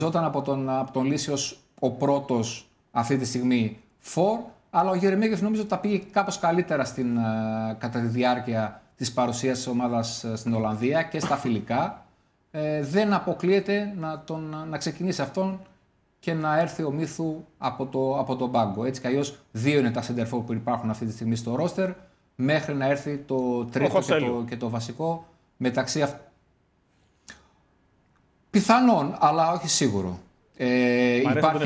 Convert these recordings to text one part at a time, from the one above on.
από τον Λύσιος ο πρώτος αυτή τη στιγμή φορ, αλλά ο Γερεμέγεφ νομίζω ότι τα πήγε κάπως καλύτερα κατά τη διάρκεια της παρουσίας της ομάδας στην Ολλανδία και στα φιλικά. Δεν αποκλείεται να ξεκινήσει αυτόν και να έρθει ο Μίθου από τον πάγκο. Έτσι κι αλλιώς 2 είναι τα center forward που υπάρχουν αυτή τη στιγμή στο roster, μέχρι να έρθει το τρίτο και το βασικό μεταξύ αυτών. Πιθανόν, αλλά όχι σίγουρο. Υπάρχει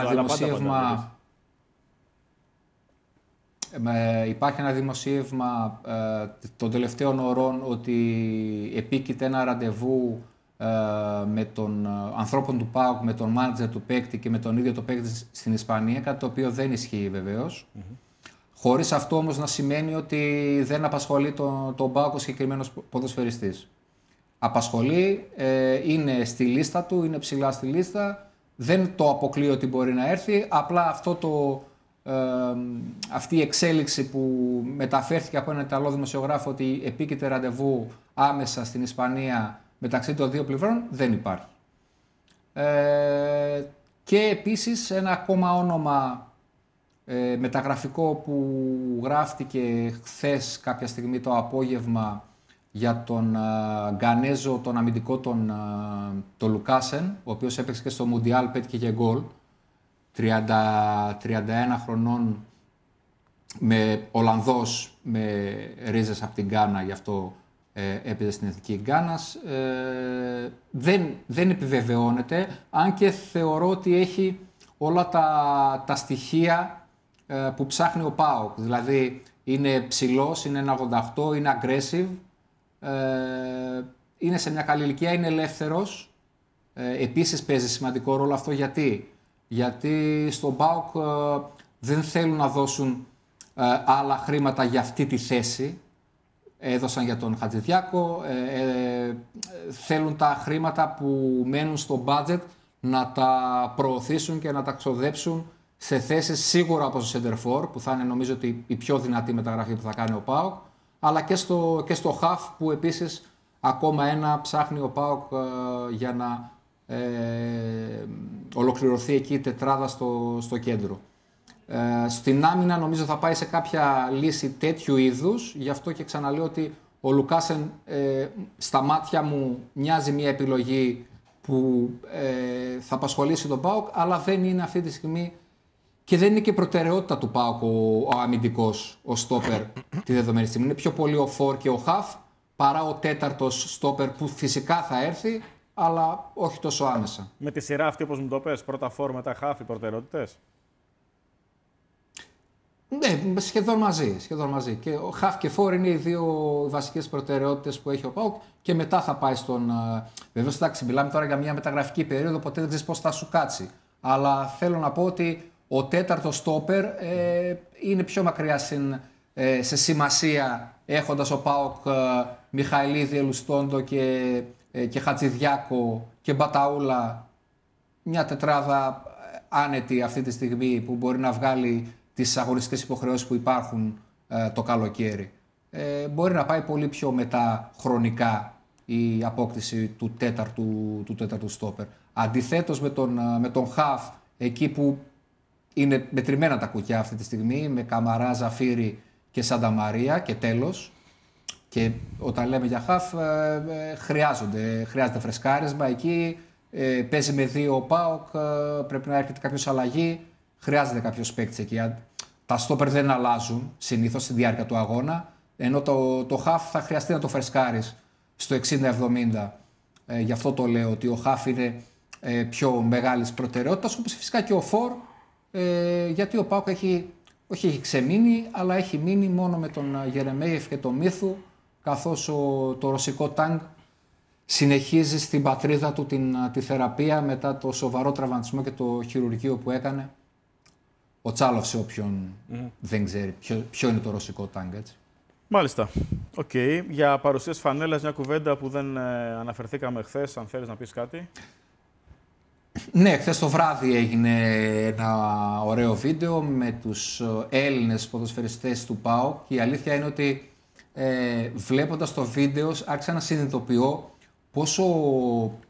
ένα δημοσίευμα των τελευταίων ωρών ότι επίκειται ένα ραντεβού με τον ανθρώπων του ΠΑΟΚ, με τον μάνατζερ του παίκτη και με τον ίδιο το παίκτη στην Ισπανία, κάτι το οποίο δεν ισχύει βεβαίως. Χωρίς αυτό όμως να σημαίνει ότι δεν απασχολεί τον ΠΑΟΚ ο συγκεκριμένος ποδοσφαιριστής. Απασχολεί, είναι στη λίστα του, είναι ψηλά στη λίστα, δεν το αποκλείω ότι μπορεί να έρθει, απλά αυτή η εξέλιξη που μεταφέρθηκε από έναν Ιταλό δημοσιογράφο ότι επίκειται ραντεβού άμεσα στην Ισπανία μεταξύ των δύο πλευρών δεν υπάρχει. Και επίσης ένα ακόμα όνομα μεταγραφικό που γράφτηκε χθες κάποια στιγμή το απόγευμα για τον Γκανέζο, τον αμυντικό τον Λουκάσεν, ο οποίος έπαιξε και στο Μουντιάλ, πέτυχε και γκολ, 31 χρονών, με Ολλανδός με ρίζες από την Γκάνα, γι' αυτό έπαιζε στην Εθνική Γκάνας. Δεν επιβεβαιώνεται, αν και θεωρώ ότι έχει όλα τα στοιχεία που ψάχνει ο ΠΑΟΚ. Δηλαδή είναι ψηλός, είναι 1,88, είναι aggressive, είναι σε μια καλή ηλικία, είναι ελεύθερος. Επίσης παίζει σημαντικό ρόλο αυτό γιατί στον ΠΑΟΚ δεν θέλουν να δώσουν άλλα χρήματα για αυτή τη θέση. Έδωσαν για τον Χατζηδιάκο, θέλουν τα χρήματα που μένουν στο budget να τα προωθήσουν και να τα ξοδέψουν σε θέσεις σίγουρα από το center for, που θα είναι νομίζω ότι η πιο δυνατή μεταγραφή που θα κάνει ο ΠΑΟΚ, αλλά και στο half που επίσης ακόμα ένα ψάχνει ο ΠΑΟΚ για να ολοκληρωθεί εκεί η τετράδα στο κέντρο. Στην άμυνα νομίζω θα πάει σε κάποια λύση τέτοιου είδους, γι' αυτό και ξαναλέω ότι ο Λουκάσεν στα μάτια μου μοιάζει μια επιλογή που θα απασχολήσει τον ΠΑΟΚ, αλλά δεν είναι αυτή τη στιγμή και δεν είναι και προτεραιότητα του ΠΑΟΚ ο αμυντικός, ο στόπερ τη δεδομένη στιγμή. Είναι πιο πολύ ο φορ και ο χαφ παρά ο τέταρτος στόπερ που φυσικά θα έρθει, αλλά όχι τόσο άμεσα. Με τη σειρά αυτή, όπως μου το πες, πρώτα φορ, μετά χαφ, οι προτεραιότητες. Ναι, σχεδόν μαζί. Και ο χαφ και φορ είναι οι δύο βασικές προτεραιότητες που έχει ο ΠΑΟΚ και μετά θα πάει στον... Βεβαίως, εντάξει, μιλάμε τώρα για μια μεταγραφική περίοδο, ποτέ δεν ξέρεις πώς θα σου κάτσει. Αλλά θέλω να πω ότι ο τέταρτος στόπερ είναι πιο μακριά σε σημασία, έχοντας ο ΠΑΟΚ Μιχαηλίδη, Ελουστόντο και Χατζηδιάκο και Μπαταούλα, μια τετράδα άνετη αυτή τη στιγμή που μπορεί να βγάλει τις αγωνιστικές υποχρεώσεις που υπάρχουν το καλοκαίρι. Μπορεί να πάει πολύ πιο μετά χρονικά η απόκτηση του τέταρτου στόπερ. Αντιθέτως με τον χαφ, εκεί που είναι μετρημένα τα κουκιά αυτή τη στιγμή, με Καμαρά, Ζαφύρι και Σανταμαρία και τέλος. Και όταν λέμε για χαφ, χρειάζεται φρεσκάρισμα εκεί. Παίζει με δύο ο ΠΑΟΚ, πρέπει να έρχεται κάποιος αλλαγή. Χρειάζεται κάποιος παίκτης εκεί. Τα στόπερ δεν αλλάζουν συνήθως στη διάρκεια του αγώνα. Ενώ το χαφ θα χρειαστεί να το φρεσκάρεις στο 60-70. Γι' αυτό το λέω ότι ο χαφ είναι πιο μεγάλης προτεραιότητας, όπως φυσικά και ο φορ. Γιατί ο ΠΑΟΚ έχει ξεμείνει, αλλά έχει μείνει μόνο με τον Γερεμέγεφ και τον Μίθου, καθώς το ρωσικό τάγκ συνεχίζει στην πατρίδα του τη θεραπεία μετά το σοβαρό τραυματισμό και το χειρουργείο που έκανε. Ο Τσάλοφ, σε όποιον δεν ξέρει ποιο είναι το ρωσικό τάγκ, έτσι. Μάλιστα. Οκ. Για παρουσίαση φανέλας, μια κουβέντα που δεν αναφερθήκαμε χθες, αν θέλεις να πεις κάτι. Ναι, χθες το βράδυ έγινε ένα ωραίο βίντεο με τους Έλληνες ποδοσφαιριστές του ΠΑΟΚ. Η αλήθεια είναι ότι βλέποντας το βίντεο άρχισα να συνειδητοποιώ πόσο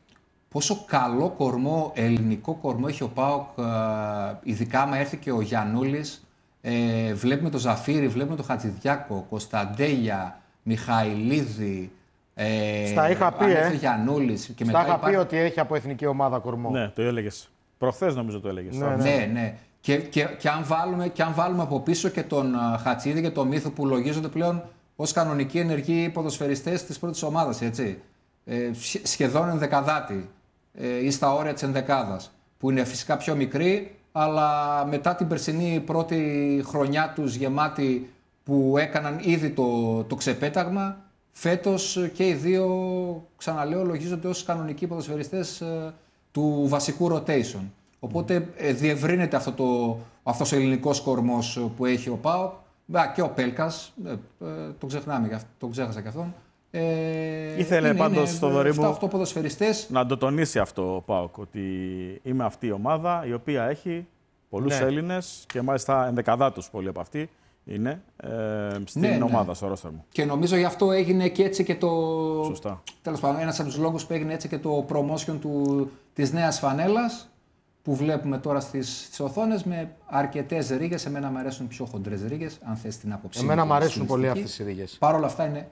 πόσο καλό κορμό, ελληνικό κορμό έχει ο ΠΑΟΚ, ειδικά άμα έρθει και ο Γιαννούλης. Βλέπουμε τον Ζαφύρι, βλέπουμε τον Χατζηδιάκο, Κωνσταντέλια, Μιχαηλίδη. Στα είχα πει, Γιαννούλης, και στα είχα πει ότι έχει από εθνική ομάδα κορμό. Ναι, το έλεγες. Προχθές νομίζω το έλεγες. Ναι. Και αν βάλουμε από πίσω και τον Χατσίδη και τον Μύθο που λογίζονται πλέον ως κανονικοί ενεργοί ποδοσφαιριστές της πρώτης ομάδας, έτσι. Σχεδόν ενδεκαδάτη ή στα όρια της ενδεκάδας, που είναι φυσικά πιο μικροί, αλλά μετά την περσινή πρώτη χρονιά τους γεμάτη που έκαναν ήδη το ξεπέταγμα, φέτος και οι δύο, ξαναλέω, λογίζονται ως κανονικοί ποδοσφαιριστές του βασικού rotation. Οπότε διευρύνεται αυτός ο ελληνικός κορμός που έχει ο ΠΑΟΚ. Και ο Πέλκας, τον ξέχασα και αυτόν. Ήθελε πάντως στο Θοδωρή μου 7-8 ποδοσφαιριστές. να το τονίσει αυτό ο ΠΑΟΚ, ότι είμαι αυτή η ομάδα η οποία έχει πολλούς Έλληνες και μάλιστα ενδεκαδάτους πολλοί από αυτοί είναι στην ομάδα, στο ρόστερ μου. Και νομίζω γι' αυτό έγινε και έτσι και το... Σωστά. Τέλος πάντων, ένας από τους λόγους που έγινε έτσι και το promotion της νέας φανέλας, που βλέπουμε τώρα στις οθόνες με αρκετές ρίγες. Εμένα μου αρέσουν πιο χοντρές ρίγες, αν θες την άποψή μου. Εμένα μου αρέσουν πολύ αυτές οι ρίγες. Παρ' όλα αυτά είναι...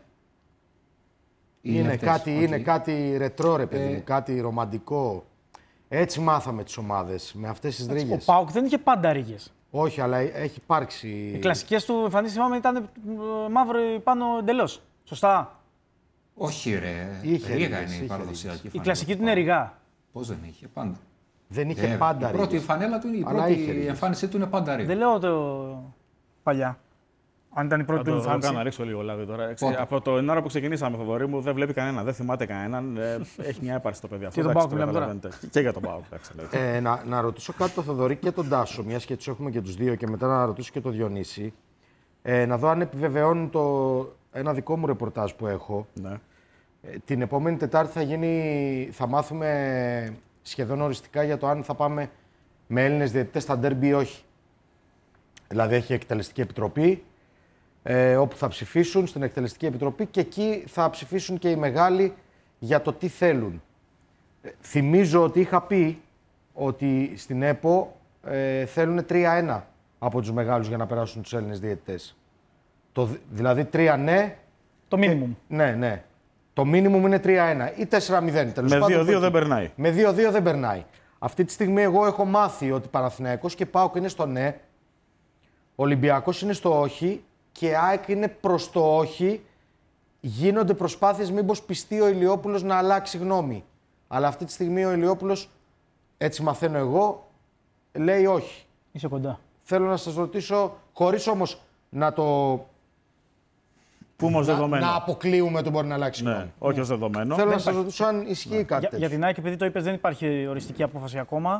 Είναι κάτι ρετρό, ρε παιδί μου, κάτι ρομαντικό. Έτσι μάθαμε τις ομάδες, με αυτές τις ρίγες. Ο ΠΑΟΚ δεν είχε πάντα ρίγες. Όχι, αλλά έχει υπάρξει... Οι κλασικές του εμφανίσεις θυμάμαι ήταν μαύρο πάνω εντελώς. Σωστά. Όχι ρε, ρίγα είναι η παραδοσιακή φανέλα. Η κλασική του είναι ριγά. Πώς δεν είχε, πάντα. Δεν είχε πάντα η πρώτη φανέλα του, η πρώτη εμφάνισή του είναι πάντα ρίγα. Δεν λέω το παλιά. Αν ήταν η πρώτη του εμφάνιση. Θα το κάνω να ρίξω λίγο λάδι τώρα. Από την ώρα που ξεκινήσαμε, Θοδωρή μου, δεν βλέπει κανένα, δεν θυμάται κανέναν. Έχει μια έπαρση το παιδί αυτό. Και τον ΠΑΟΚ μιλάμε τώρα. Και για τον ΠΑΟΚ. Να ρωτήσω κάτι το Θοδωρή και τον Τάσο, μιας και τους έχουμε και τους δύο, και μετά να ρωτήσω και τον Διονύση. Να δω αν επιβεβαιώνει ένα δικό μου ρεπορτάζ που έχω. Ναι. Την επόμενη Τετάρτη θα μάθουμε σχεδόν οριστικά για το αν θα πάμε με Έλληνες διαιτητές στα ντέρμπι ή όχι. Δηλαδή έχει εκτελεστική επιτροπή, όπου θα ψηφίσουν στην εκτελεστική επιτροπή και εκεί θα ψηφίσουν και οι μεγάλοι για το τι θέλουν. Θυμίζω ότι είχα πει ότι στην ΕΠΟ θέλουν 3-1 από τους μεγάλους για να περάσουν τους Έλληνες διαιτητές. Δηλαδή 3 ναι. Το minimum. Ναι. Το minimum είναι 3-1 ή 4-0. Με 2-2 δεν περνάει. Με 2-2 δεν περνάει. Αυτή τη στιγμή εγώ έχω μάθει ότι Παναθηναϊκός και ΠΑΟΚ είναι στο ναι, Ολυμπιακός είναι στο όχι και ΑΕΚ είναι προς το όχι. Γίνονται προσπάθειες μήπως πιστεί ο Ηλιόπουλος να αλλάξει γνώμη. Αλλά αυτή τη στιγμή ο Ηλιόπουλος, έτσι μαθαίνω εγώ, λέει όχι. Είσαι κοντά. Θέλω να σας ρωτήσω, χωρίς όμως να το... Πούμε ως δεδομένο. Να αποκλείουμε ότι μπορεί να αλλάξει γνώμη. Ναι, όχι ως δεδομένο. Θέλω να σας ρωτήσω αν ισχύει κάτι τέτοιο. Για την ΑΕΚ, επειδή το είπες, δεν υπάρχει οριστική απόφαση ακόμα.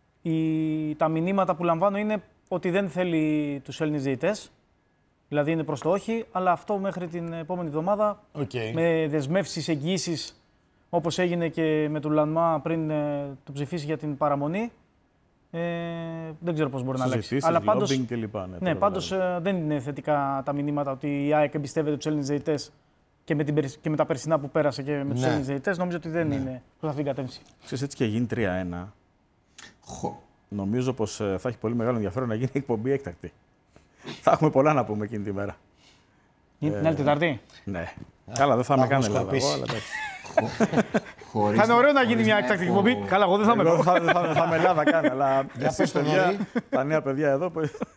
Τα μηνύματα που λαμβάνω είναι ότι δεν θέλει τους Έλληνες διαιτητές. Δηλαδή είναι προς το όχι, αλλά αυτό μέχρι την επόμενη εβδομάδα με δεσμεύσεις, εγγυήσεις, όπως έγινε και με τον Λανμά πριν το ψηφίσει για την παραμονή. Δεν ξέρω πώς μπορεί να αλλάξει. Αλλά πάντως, ναι, πάντως δεν είναι θετικά τα μηνύματα ότι η ΑΕΚ εμπιστεύεται τους Έλληνες διαιτητές και με τα περσινά που πέρασε και με τους Έλληνες διαιτητές. Νομίζω ότι δεν είναι προς αυτήν την κατεύθυνση. Ξέρεις, έτσι και γίνει 3-1. Νομίζω πως θα έχει πολύ μεγάλο ενδιαφέρον να γίνει εκπομπή έκτακτη. Θα έχουμε πολλά να πούμε εκείνη τη μέρα. Την άλλη Τετάρτη. Ναι. Καλά, δεν θα με κάνει Ελλάδα. Θα είναι ωραίο να γίνει μια έκτακτη εκπομπή. Καλά, εγώ δεν θα με κάνω. Θα με Ελλάδα κάνει, αλλά εσείς παιδιά, τα νέα παιδιά εδώ.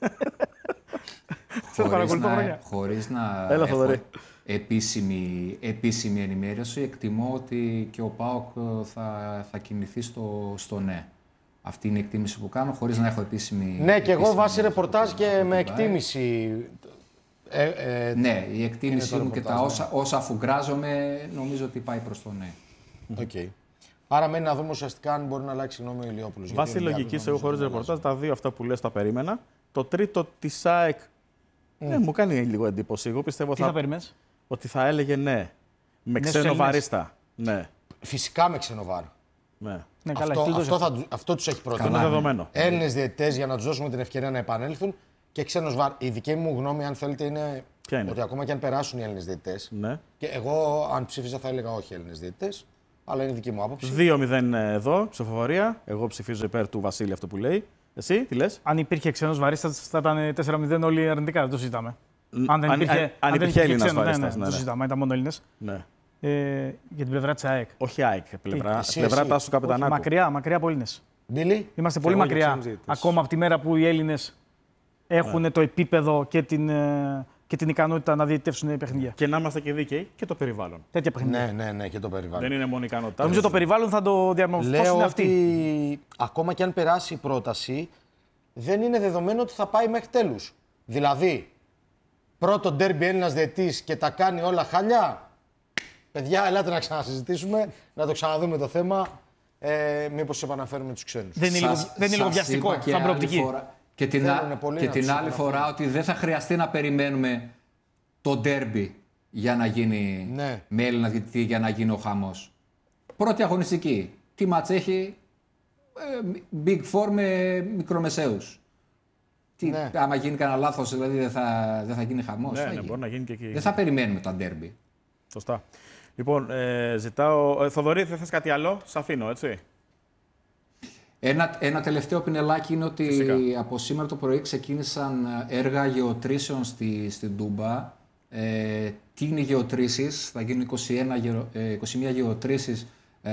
Χωρίς να Έλα, έχω επίσημη ενημέρωση, εκτιμώ ότι και ο ΠΑΟΚ θα κινηθεί στο ναι. Αυτή είναι η εκτίμηση που κάνω, χωρίς να έχω επίσημη... Ναι, και εγώ βάσει ρεπορτάζ και με εκτίμηση... Ναι, η εκτίμησή μου και τα όσα αφουγκράζομαι, νομίζω ότι πάει προς το ναι. Okay. Άρα μένει να δούμε ουσιαστικά αν μπορεί να αλλάξει γνώμη ο Ηλιόπουλος. Βάσει λογικής, εγώ χωρίς ρεπορτάζ, τα δύο αυτά που λες τα περίμενα. Το τρίτο της ΑΕΚ μου κάνει λίγο εντύπωση. Εγώ πιστεύω ότι θα έλεγε ναι. Με ξένο βαρίστα. Ναι. Φυσικά με ξένο βάρ. Ναι. Αυτό τους έχει προτείνει. Έλληνες διαιτητές για να τους δώσουμε την ευκαιρία να επανέλθουν και ξένος βάρ. Η δική μου γνώμη, αν θέλετε, είναι ότι ακόμα και αν περάσουν οι Έλληνες διαιτητές. Ναι. Και εγώ, αν ψήφιζα, θα έλεγα όχι Έλληνες διαιτητές. Αλλά είναι δική μου άποψη. 2-0 εδώ, ψηφοφορία. Εγώ ψηφίζω υπέρ του Βασίλη αυτό που λέει. Εσύ, τι λες? Αν υπήρχε ξένος βαρίστας, θα ήταν 4-0 όλοι αρνητικά. Δεν το συζητάμε. Αν υπήρχε Έλληνας ξένο, βαρίστας. ναι, το συζητάμε. Ήταν μόνο Έλληνες. Ναι. Για την πλευρά της ΑΕΚ. Όχι ΑΕΚ, πλευρά Τάσου Καπετανάκου. Μακριά από Έλληνες. Μπίλη. Είμαστε πολύ μακριά. Ακόμα από τη μέρα που οι Έλληνες έχουν το επίπεδο και την ικανότητα να διαιτητεύσουν παιχνίδια. Και να είμαστε και δίκαιοι και το περιβάλλον. Τέτοια παιχνίδια. Ναι, και το περιβάλλον. Δεν είναι μόνο ικανότητα. Νομίζω το περιβάλλον θα το διαμορφώσουν Λέω αυτοί. ότι ακόμα και αν περάσει η πρόταση, δεν είναι δεδομένο ότι θα πάει μέχρι τέλους. Δηλαδή, πρώτο ντέρμπι Έλληνας διαιτητής και τα κάνει όλα χάλια. Παιδιά, ελάτε να ξανασυζητήσουμε, να το ξαναδούμε το θέμα. Μήπως επαναφέρουμε τους ξένους. Δεν είναι λίγο βιαστικό σαν προοπτική. Και την άλλη φορά ότι δεν θα χρειαστεί να περιμένουμε το ντέρμπι για να γίνει με Έλληνα διαιτητή, για να γίνει ο χαμός. Πρώτη αγωνιστική. Τι μάτς έχει? Big Four με μικρομεσαίους. Άμα γίνει κανένα λάθος, δηλαδή δεν θα γίνει χαμός. Ναι, μπορεί να γίνει και εκεί. Δεν θα περιμένουμε το ντέρμπι. Σωστά. Λοιπόν, ζητάω. Θοδωρή, δεν θες κάτι άλλο? Σ' αφήνω, έτσι. Ένα τελευταίο πινελάκι είναι ότι Φυσικά. από σήμερα το πρωί ξεκίνησαν έργα γεωτρήσεων στην Τούμπα. Τι είναι οι γεωτρήσεις? Θα γίνουν 21 γεωτρήσεις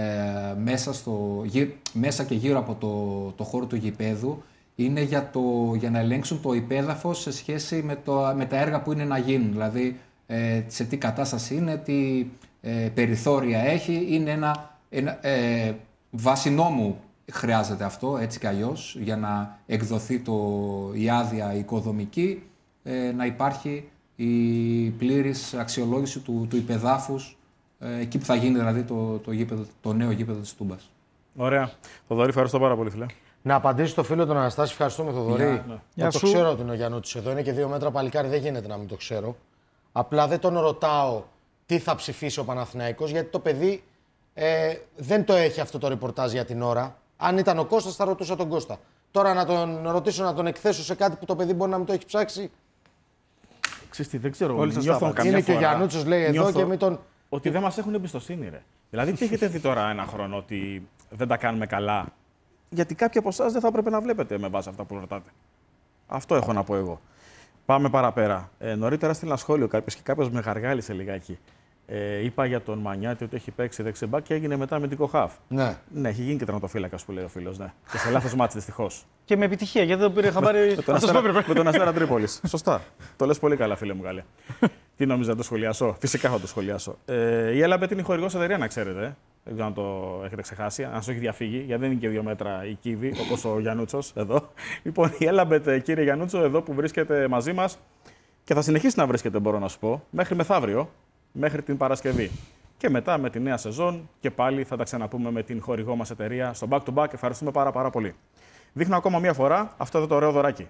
μέσα και γύρω από το χώρο του γηπέδου. Είναι για να ελέγξουν το υπέδαφος σε σχέση με τα έργα που είναι να γίνουν. Δηλαδή, σε τι κατάσταση είναι, τι περιθώρια έχει. Είναι ένα βάση νόμου χρειάζεται αυτό, έτσι κι αλλιώς, για να εκδοθεί η άδεια οικοδομική, να υπάρχει η πλήρης αξιολόγηση του υπεδάφους, εκεί που θα γίνει δηλαδή το νέο γήπεδο της Τούμπας. Ωραία. Θοδωρή, ευχαριστώ πάρα πολύ, φίλε. Να απαντήσω στο φίλο τον Αναστάση, ευχαριστούμε Θοδωρή. Γεια Το σου. ξέρω ότι είναι ο Γιαννούτσης εδώ, είναι και 2 μέτρα παλικάρι, δεν γίνεται να μην το ξέρω. Απλά δεν τον ρωτάω τι θα ψηφίσει ο Παναθηναϊκός, γιατί το παιδί δεν το έχει αυτό το ρεπορτάζ για την ώρα. Αν ήταν ο Κώστας, θα ρωτούσα τον Κώστα. Τώρα να τον ρωτήσω, να τον εκθέσω σε κάτι που το παιδί μπορεί να μην το έχει ψάξει. Ξέρεις τι, δεν ξέρω. Όλοι σας τα είπατε. Είναι και ο Γιαννούτσος λέει εδώ και μην τον. Ότι δεν μας έχουν εμπιστοσύνη, ρε. Δηλαδή, τι έχετε δει τώρα ένα χρόνο ότι δεν τα κάνουμε καλά? Γιατί κάποιοι από εσάς δεν θα έπρεπε να βλέπετε με βάση αυτά που ρωτάτε. Αυτό έχω να πω εγώ. Πάμε παραπέρα. Νωρίτερα στείλα ένα σχόλιο κάποιος και κάποιος με γαργάλισε λιγάκι. Είπα για τον Μανιάτη ότι έχει παίξει δεξιμπάκ και έγινε μετά αμυντικό χαφ. Ναι. Ναι, έχει γίνει και τερματοφύλακας που λέει ο φίλος. Ναι. Και σε λάθος μάτς δυστυχώς. Και με επιτυχία, γιατί δεν πήρε χαμπάρι. Με τον Αστέρα Τρίπολης. Σωστά. Το λες πολύ καλά, φίλε μου, καλέ. Τι νόμιζα να το σχολιάσω? Φυσικά θα το σχολιάσω. Η Έλαμπετ είναι η χορηγός εταιρεία, να ξέρετε. Δεν ξέρω αν το έχετε ξεχάσει, αν σου έχει διαφύγει, γιατί δεν είναι και 2 μέτρα η Κίβη, όπως ο Γιαννούτσος εδώ. Λοιπόν, η Έλαμπετ, κύριε Γιαννούτσο, εδώ που βρίσκεται μαζί μας και θα συνεχίσει να βρίσκεται, μπορώ να σου πω, μέχρι μεθαύριο, μέχρι την Παρασκευή. Και μετά με τη νέα σεζόν και πάλι θα τα ξαναπούμε με την χορηγό μας εταιρεία στο back to back. Ευχαριστούμε πάρα πολύ. Δείχνω ακόμα μία φορά αυτό εδώ το ωραίο δωράκι.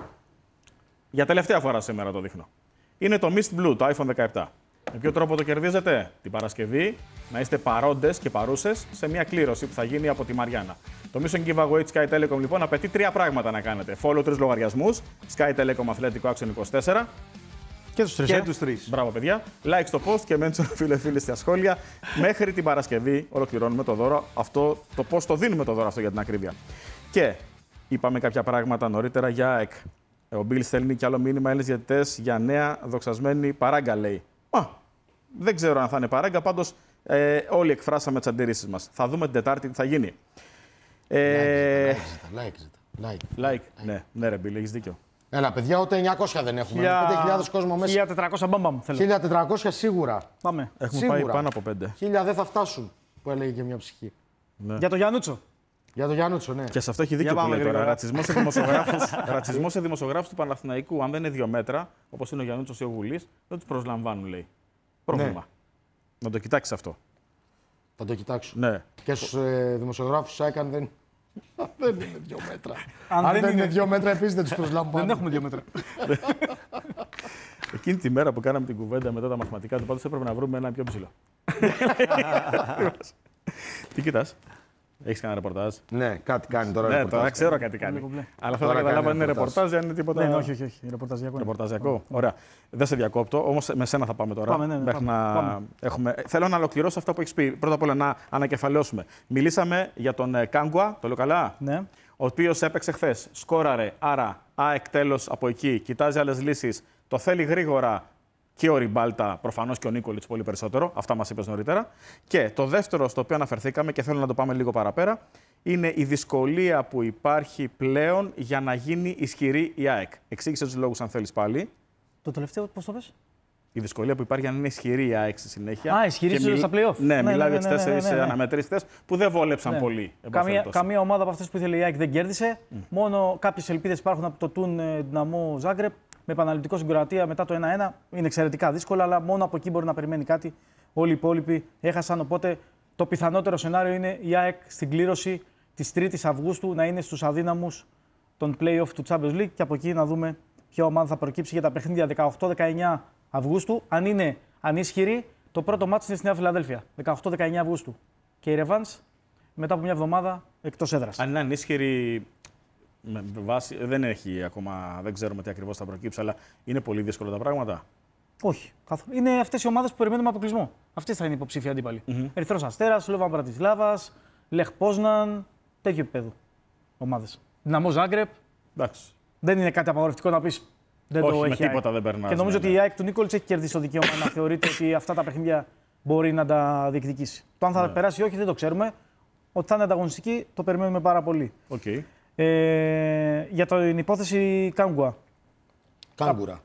Για τελευταία φορά σήμερα το δείχνω. Είναι το Mist Blue, το iPhone 17. Με ποιο τρόπο το κερδίζετε? Την Παρασκευή να είστε παρόντες και παρούσες σε μια κλήρωση που θα γίνει από τη Μαριάννα. Το Mission Giveaway της Sky Telecom λοιπόν απαιτεί 3 πράγματα να κάνετε. Follow 3 λογαριασμούς, Sky Telecom Αθλητικό Action 24. Και τους τρεις. Μπράβο, παιδιά. Like στο post και mention φίλε στα σχόλια. Μέχρι την Παρασκευή ολοκληρώνουμε το δώρο. Αυτό, το πώς το δίνουμε το δώρο αυτό για την ακρίβεια. Και είπαμε κάποια πράγματα νωρίτερα για ΑΕΚ. Ο Μπιλ στέλνει κι άλλο μήνυμα Έλληνες διαιτητές για νέα δοξασμένη παράγκα, λέει. Δεν ξέρω αν θα είναι παράγκα, πάντως όλοι εκφράσαμε τις αντιρρήσεις μας. Θα δούμε την Τετάρτη τι θα γίνει. Like. Ναι, ρε Μπιλ, έχεις δίκιο. Έλα, παιδιά, ούτε 900 δεν έχουμε. 5.000 κόσμο μέσα. 1.400 μπαμπαμ θέλω. 1.400 σίγουρα. Πάμε. Έχουμε Σίγουρα. πάει πάνω από 5. 1.000 δεν θα φτάσουν, που έλεγε και μια ψυχή. Ναι. Για το Γιαννούτσο. Για τον Γιάννουτσο, ναι. Και σε αυτό έχει δίκιο που λέει τώρα. Ρατσισμός σε δημοσιογράφους του Παναθηναϊκού, αν δεν είναι 2 μέτρα, όπως είναι ο Γιαννούτσος ή ο Γουλής, δεν τους προσλαμβάνουν, λέει. Πρόβλημα. Ναι. Να το κοιτάξεις αυτό. Θα το κοιτάξω. Ναι. Και στους δημοσιογράφους του ΣΑΕΚ, αν δεν είναι 2 μέτρα. Αν δεν είναι 2 μέτρα, επίσης δεν τους προσλαμβάνουν. Δεν έχουμε 2 μέτρα. Εκείνη τη μέρα που κάναμε την κουβέντα μετά τα μαθηματικά του, πάντως έπρεπε να βρούμε ένα πιο ψηλό. Τι κοιτάς? Έχεις κανένα ρεπορτάζ? Ναι, κάτι κάνει τώρα. Ναι, τώρα ξέρω κάτι κάνει. Αλλά θέλω να καταλάβω αν είναι ρεπορτάζ ή αν είναι τίποτα. Ναι, όχι. Ρεπορταζιακό. Ωραία. Δεν σε διακόπτω, όμως με σένα θα πάμε τώρα. Πάμε. Θέλω να ολοκληρώσω αυτά που έχεις πει. Πρώτα απ' όλα να ανακεφαλαιώσουμε. Μιλήσαμε για τον Κάγκουα, το λέω καλά. Ναι. Ο οποίος έπαιξε χθες, σκόραρε, άρα ΑΕΚ τέλος από εκεί, κοιτάζει άλλες λύσεις, το θέλει γρήγορα και ο Ριμπάλτα, προφανώς και ο Νίκολιτς πολύ περισσότερο, αυτά μας είπες νωρίτερα. Και το δεύτερο στο οποίο αναφερθήκαμε και θέλω να το πάμε λίγο παραπέρα, είναι η δυσκολία που υπάρχει πλέον για να γίνει ισχυρή η ΑΕΚ. Εξήγησε τους λόγους αν θέλεις πάλι. Το τελευταίο, πώς το πες? Η δυσκολία που υπάρχει για να είναι ισχυρή η ΑΕΚ στη συνέχεια. Ισχυρή στα play-off. Ναι, μιλάει για τις 4 αναμετρήσεις που δεν βόλεψαν πολύ. Καμία ομάδα από αυτές που ήθελε η ΑΕΚ δεν κέρδισε. Μόνο κάποιες ελπίδες υπάρχουν από το Τουν Δυναμό Ζάγκρεπ. Με επαναληπτικό στην Κροατία μετά το 1-1. Είναι εξαιρετικά δύσκολα, αλλά μόνο από εκεί μπορεί να περιμένει κάτι. Όλοι οι υπόλοιποι έχασαν. Οπότε το πιθανότερο σενάριο είναι η ΑΕΚ στην κλήρωση της 3ης Αυγούστου να είναι στους αδύναμους των play-off του Champions League και από εκεί να δούμε ποια ομάδα θα προκύψει για τα παιχνίδια 18-19 Αυγούστου. Αν είναι ανίσχυρη, το πρώτο μάτς είναι στη Νέα Φιλαδέλφια. 18-19 Αυγούστου. Και η Ρεβάνς μετά από μια εβδομάδα εκτός έδρας. Αν είναι ανίσχυρη. Δεν έχει ακόμα, δεν ξέρουμε τι ακριβώς θα προκύψει, αλλά είναι πολύ δύσκολα τα πράγματα. Όχι. Είναι αυτές οι ομάδες που περιμένουμε αποκλεισμό. Αυτές θα είναι υποψήφοι αντίπαλοι. Ερυθρός Αστέρας, Σλόβαν Μπρατισλάβας, Λεχ Πόσναν, τέτοιο επίπεδο ομάδες. Δυναμό Ζάγκρεπ. Εντάξει. Δεν είναι κάτι απαγορευτικό να πεις. Δεν όχι, το με έχει τίποτα δεν περνάει. Και νομίζω ότι η ΑΕΚ του Νίκολιτς έχει κερδίσει το δικαίωμα να θεωρείται ότι αυτά τα παιχνίδια μπορεί να τα διεκδικήσει. Το αν θα περάσει ή όχι δεν το ξέρουμε. Ότι θα είναι ανταγωνιστική το περιμένουμε πάρα πολύ. Okay. Για την υπόθεση Κάγκουα. Κάγκουρα.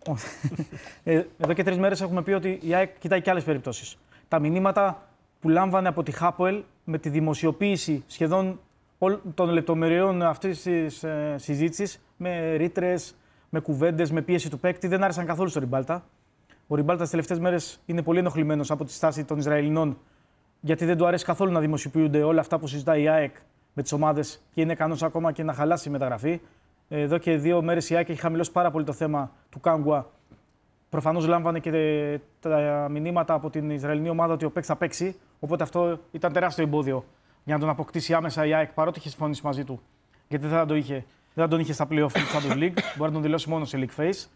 Εδώ και 3 μέρες έχουμε πει ότι η ΑΕΚ κοιτάει και άλλες περιπτώσεις. Τα μηνύματα που λάμβανε από τη Χάποελ με τη δημοσιοποίηση σχεδόν των λεπτομεριών αυτής της συζήτησης, με ρήτρες, με κουβέντες, με πίεση του παίκτη, δεν άρεσαν καθόλου στο Ριμπάλτα. Ο Ριμπάλτα τις τελευταίες μέρες είναι πολύ ενοχλημένος από τη στάση των Ισραηλινών, γιατί δεν του αρέσει καθόλου να δημοσιοποιούνται όλα αυτά που συζητάει η ΑΕΚ με τις ομάδες και είναι ικανός ακόμα και να χαλάσει η μεταγραφή. Εδώ και 2 μέρες η ΑΕΚ έχει χαμηλώσει πάρα πολύ το θέμα του Κάγκουα. Προφανώς λάμβανε και τα μηνύματα από την Ισραηλινή ομάδα ότι ο παίκτης θα παίξει. Οπότε αυτό ήταν τεράστιο εμπόδιο για να τον αποκτήσει άμεσα η ΑΕΚ, παρότι είχε συμφωνήσει μαζί του. Γιατί δεν θα τον είχε στα play-off του Champions League. Μπορεί να τον δηλώσει μόνο σε league phase.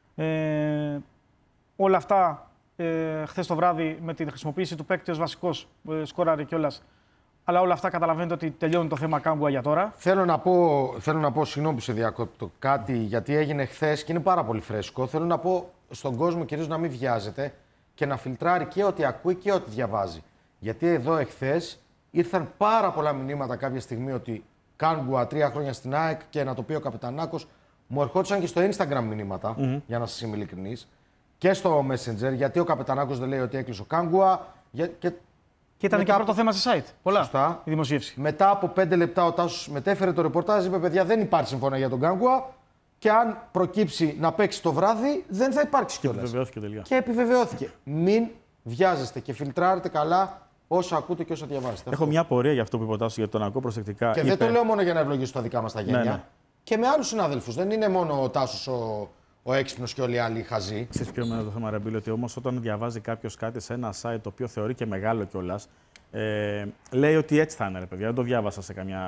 Όλα αυτά χθες το βράδυ με την χρησιμοποίηση του παίκτη ως βασικός, σκόραρε κιόλας. Αλλά όλα αυτά καταλαβαίνετε ότι τελειώνει το θέμα Κάγκουα για τώρα. Θέλω να πω, συγγνώμη που σε διακόπτω, κάτι γιατί έγινε χθες και είναι πάρα πολύ φρέσκο. Θέλω να πω στον κόσμο κυρίως να μην βιάζεται και να φιλτράρει και ό,τι ακούει και ό,τι διαβάζει. Γιατί εδώ εχθές ήρθαν πάρα πολλά μηνύματα κάποια στιγμή ότι Κάγκουα 3 χρόνια στην ΑΕΚ και να το πει ο Καπετανάκος. Μου ερχόντουσαν και στο Instagram μηνύματα, για να σας είμαι ειλικρινής, και στο Messenger, γιατί ο Καπετανάκος δεν λέει ότι έκλεισε ο Κάγκουα. Και ήταν και πρώτο θέμα σε site. Πολλά. Σωστά. Η δημοσίευση. Μετά από 5 λεπτά ο Τάσος μετέφερε το ρεπορτάζ, είπε: παιδιά, δεν υπάρχει συμφωνία για τον Κάγκουα. Και αν προκύψει να παίξει το βράδυ, δεν θα υπάρξει κιόλας. Επιβεβαιώθηκε τελικά. Και επιβεβαιώθηκε. Μην βιάζεστε και φιλτράρετε καλά όσα ακούτε και όσα διαβάζετε. Έχω μια απορία για αυτό που είπε ο Τάσος, γιατί τον ακούω προσεκτικά. Και δεν το λέω μόνο για να ευλογήσω τα δικά μας τα γένια. Ναι. Και με άλλους συναδέλφους. Δεν είναι μόνο ο Τάσος ο έξυπνος και όλοι οι άλλοι χαζοί. Ξέρεις ποιο είναι το θέμα, Ρεμπίλ, ότι όμως όταν διαβάζει κάποιος κάτι σε ένα site το οποίο θεωρεί και μεγάλο κιόλας, λέει ότι έτσι θα είναι, ρε παιδιά. Δεν το διάβασα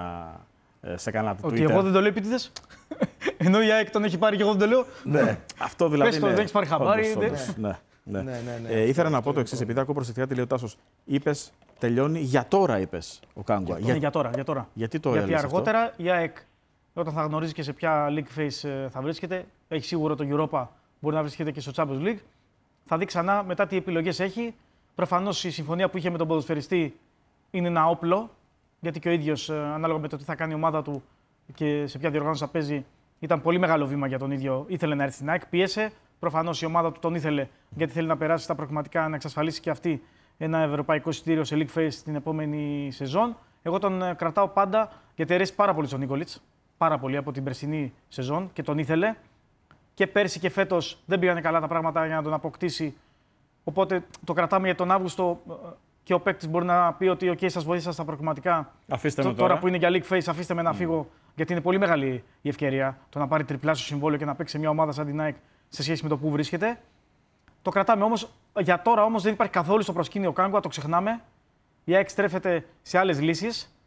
σε κανένα Twitter. Ότι εγώ δεν το λέω επίτηδες. Ενώ η ΑΕΚ τον έχει πάρει και εγώ δεν το λέω. Ναι. Αυτό δηλαδή. Πες το, δεν έχεις πάρει χαμπάρι. Ναι. Ήθελα να πω το εξής, επειδή ακούω προσεκτικά τι λέει ο Τάσος. Είπες, τελειώνει για τώρα, είπες ο Κάγκουα. Για τώρα. Γιατί το Γιατί αργότερα η ΑΕΚ, όταν θα γνωρίζει και σε ποια league phase θα βρίσκεται, έχει σίγουρο το Europa, μπορεί να βρίσκεται και στο Champions League, θα δει ξανά μετά τι επιλογές έχει. Προφανώς η συμφωνία που είχε με τον ποδοσφαιριστή είναι ένα όπλο, γιατί και ο ίδιος, ανάλογα με το τι θα κάνει η ομάδα του και σε ποια διοργάνωση θα παίζει, ήταν πολύ μεγάλο βήμα για τον ίδιο. Ήθελε να έρθει στην ΑΕΚ, πίεσε. Προφανώς η ομάδα του τον ήθελε, γιατί θέλει να περάσει στα προκριματικά, να εξασφαλίσει και αυτή ένα ευρωπαϊκό εισιτήριο σε league phase την επόμενη σεζόν. Εγώ τον κρατάω πάντα, γιατί αρέσει πάρα πολύ στον Νίκολιτς. Πάρα πολύ από την περσινή σεζόν και τον ήθελε. Και πέρσι και φέτος δεν πήγανε καλά τα πράγματα για να τον αποκτήσει. Οπότε το κρατάμε για τον Αύγουστο και ο παίκτης μπορεί να πει ότι OK, σας βοήθησα στα προκριματικά. Αφήστε με τώρα που είναι για league phase, αφήστε με να φύγω. Γιατί είναι πολύ μεγάλη η ευκαιρία το να πάρει τριπλάσιο συμβόλαιο και να παίξει σε μια ομάδα σαν την ΑΕΚ σε σχέση με το που βρίσκεται. Το κρατάμε όμως. Για τώρα όμως δεν υπάρχει καθόλου στο προσκήνιο ο Κάγκουα, το ξεχνάμε. Η ΑΕΚ στρέφεται σε άλλες λύσεις.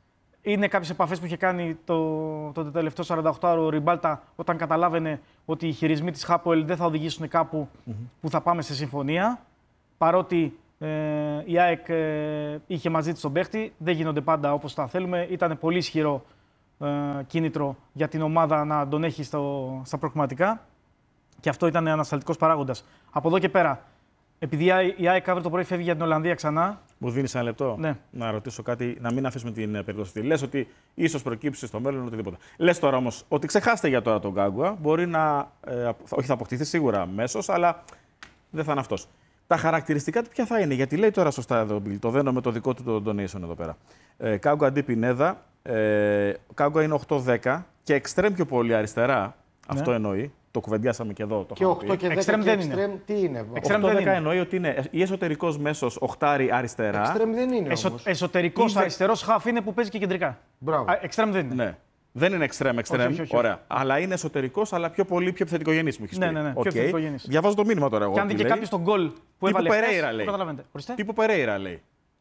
Είναι κάποιες επαφές που είχε κάνει το τελευταίο 48ωρο ο Ριμπάλτα όταν καταλάβαινε ότι οι χειρισμοί της Χάποελ δεν θα οδηγήσουν κάπου που θα πάμε σε συμφωνία. Παρότι η ΑΕΚ είχε μαζί της τον παίχτη, δεν γίνονται πάντα όπως τα θέλουμε. Ήταν πολύ ισχυρό κίνητρο για την ομάδα να τον έχει στα προκριματικά και αυτό ήταν ανασταλτικός παράγοντας. Από εδώ και πέρα, επειδή η ΑΕΚ αύριο το πρωί φεύγει για την Ολλανδία ξανά. Μου δίνει ένα λεπτό Ναι. να ρωτήσω κάτι, να μην αφήσουμε την περίπτωση αυτή. Λες ότι ίσως προκύψει στο μέλλον οτιδήποτε. Λες τώρα όμως ότι ξεχάστε για τώρα τον Γκάγκουα. Μπορεί να. Όχι, θα αποκτηθεί σίγουρα αμέσως, αλλά δεν θα είναι αυτός. Τα χαρακτηριστικά του ποια θα είναι, γιατί λέει τώρα σωστά εδώ το δένω με το δικό του το donation εδώ πέρα. Γκάγκουα αντί Πινέδα, Γκάγκουα είναι 8-10 και εξτρέμ πιο πολύ αριστερά. Ναι. Αυτό εννοεί. Το κουβεντιάσαμε και εδώ. Το και 8 και 10 εξτρέμ και δεν εξτρέμ τι είναι. 8-10 εννοεί ότι είναι ή εσωτερικός μέσος οχτάρι αριστερά. Εξτρέμ δεν είναι όμως. Εσωτερικός αριστερός χαφ είναι που παίζει και κεντρικά. Μπράβο. Εξτρέμ δεν είναι. Ναι. Δεν είναι εξτρέμ. Όχι. Ωραία. Αλλά είναι εσωτερικός, αλλά πιο πολύ πιο επιθετικογενής μου έχει πει. Ναι. Πιο επιθετικογενής. Διαβάζω το μήνυμα τώρα εγώ. Και αν δει και κάποιο τον γκολ που έβαλε. Τύπου Περέιρα λέει.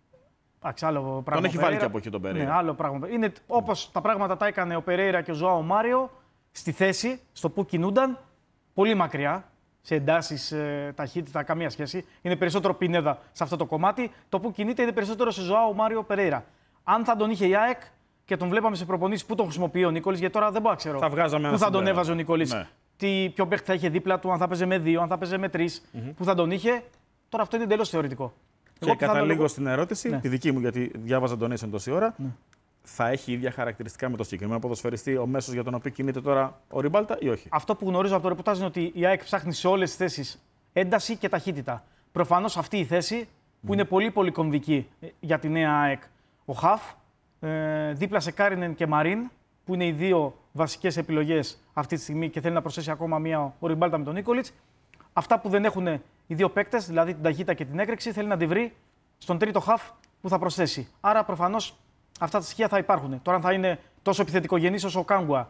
Άλλο πράγμα. Τον έχει βάλει και από εκεί τον Περέιρα. Ναι, άλλο πράγμα. Είναι όπως τα πράγματα τα έκανε ο Περέιρα και ο Ζωάο Μάριο στη θέση, στο που κινούνταν, πολύ μακριά, σε εντάσεις, ταχύτητα, καμία σχέση. Είναι περισσότερο Πινέδα σε αυτό το κομμάτι. Το που κινείται είναι περισσότερο σε Ζωάο Μάριο Περέιρα. Αν θα τον είχε η ΑΕΚ και τον βλέπαμε σε προπονήσεις που τον χρησιμοποιεί ο Νίκολης, γιατί τώρα δεν μπορώ να ξέρω πού θα τον έβαζε ο Νίκολης, ναι. Ποιο παίχτη θα είχε δίπλα του, αν θα παίζε με 2, αν θα παίζε με 3, που θα τον είχε. Τώρα αυτό είναι εντελώς θεωρητικό. Και καταλήγω στην ερώτηση, ναι. τη δική μου, γιατί διάβαζα τον Ίσον τόση ώρα. Ναι. Θα έχει ίδια χαρακτηριστικά με το συγκεκριμένο ποδοσφαιριστή ο μέσος για τον οποίο κινείται τώρα ο Ριμπάλτα ή όχι? Αυτό που γνωρίζω από το ρεπορτάζ είναι ότι η ΑΕΚ ψάχνει σε όλες τις θέσεις ένταση και ταχύτητα. Προφανώς αυτή η θέση που είναι πολύ πολύ κομβική για τη νέα ΑΕΚ, ο Χαφ, δίπλα σε Κάρινεν και Μαρίν, που είναι οι δύο βασικές επιλογές αυτή τη στιγμή και θέλει να προσθέσει ακόμα μία ο Ριμπάλτα με τον Νίκολιτς. Αυτά που δεν έχουν οι δύο παίκτες, δηλαδή την ταχύτητα και την έκρηξη, θέλει να τη βρει στον τρίτο Χαφ που θα προσθέσει. Άρα προφανώς αυτά τα στοιχεία θα υπάρχουν. Τώρα, αν θα είναι τόσο επιθετικογενής όσο ο Κάγκουα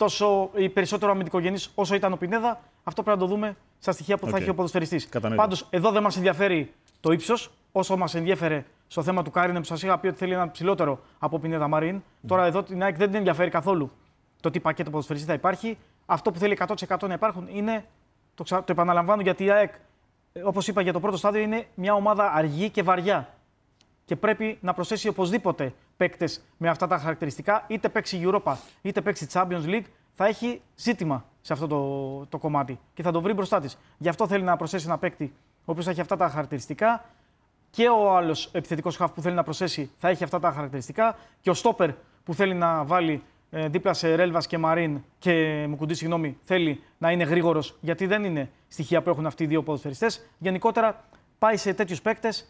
ή περισσότερο αμυντικογενής όσο ήταν ο Πινέδα, αυτό πρέπει να το δούμε στα στοιχεία που θα έχει ο ποδοσφαιριστής. Πάντως, εδώ δεν μας ενδιαφέρει το ύψος, όσο μας ενδιέφερε στο θέμα του Κάρινεν που σας είχα πει ότι θέλει ένα ψηλότερο από Πινέδα Μαρίν. Τώρα, εδώ την ΑΕΚ δεν την ενδιαφέρει καθόλου το τι πακέτο ποδοσφαιριστή θα υπάρχει. Αυτό που θέλει 100% να υπάρχουν είναι, το επαναλαμβάνω, γιατί η ΑΕΚ, όπως είπα για το πρώτο στάδιο, είναι μια ομάδα αργή και βαριά. Και πρέπει να προσθέσει οπωσδήποτε παίκτες με αυτά τα χαρακτηριστικά, είτε παίξει Europa είτε παίξει Champions League, θα έχει ζήτημα σε αυτό το κομμάτι και θα το βρει μπροστά της. Γι' αυτό θέλει να προσθέσει ένα παίκτη ο οποίος θα έχει αυτά τα χαρακτηριστικά και ο άλλος επιθετικός χαφ που θέλει να προσθέσει θα έχει αυτά τα χαρακτηριστικά και ο στόπερ που θέλει να βάλει δίπλα σε Ρέλβας και Μαρίν και Μουκουντή, θέλει να είναι γρήγορος, γιατί δεν είναι στοιχεία που έχουν αυτοί οι δύο ποδοσφαιριστές. Γενικότερα πάει σε τέτοιους παίκτες.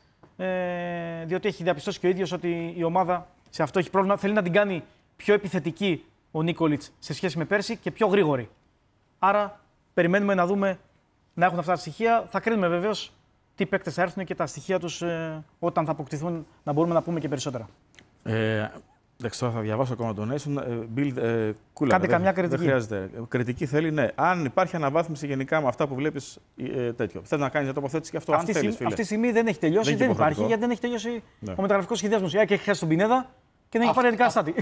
Διότι έχει διαπιστώσει και ο ίδιος ότι η ομάδα σε αυτό έχει πρόβλημα. Θέλει να την κάνει πιο επιθετική ο Νίκολιτς σε σχέση με πέρσι και πιο γρήγορη. Άρα περιμένουμε να δούμε να έχουν αυτά τα στοιχεία. Θα κρίνουμε βεβαίως τι παίκτες θα έρθουν και τα στοιχεία τους όταν θα αποκτηθούν, να μπορούμε να πούμε και περισσότερα. Εντάξει, τώρα θα διαβάσω ακόμα τον Nation. Κούλα, κάντε καμιά κριτική. Δεν χρειάζεται. Κριτική θέλει, ναι. Αν υπάρχει αναβάθμιση γενικά με αυτά που βλέπεις τέτοιο. Θέλει να κάνει μια τοποθέτηση και αυτό. Αυτή τη στιγμή δεν έχει τελειώσει. Δεν υπάρχει, γιατί δεν έχει τελειώσει ο μεταγραφικός σχεδιασμός. Η ΑΕΚ έχει χάσει τον Πινέδα και δεν έχει πάρει αντικαταστάτη.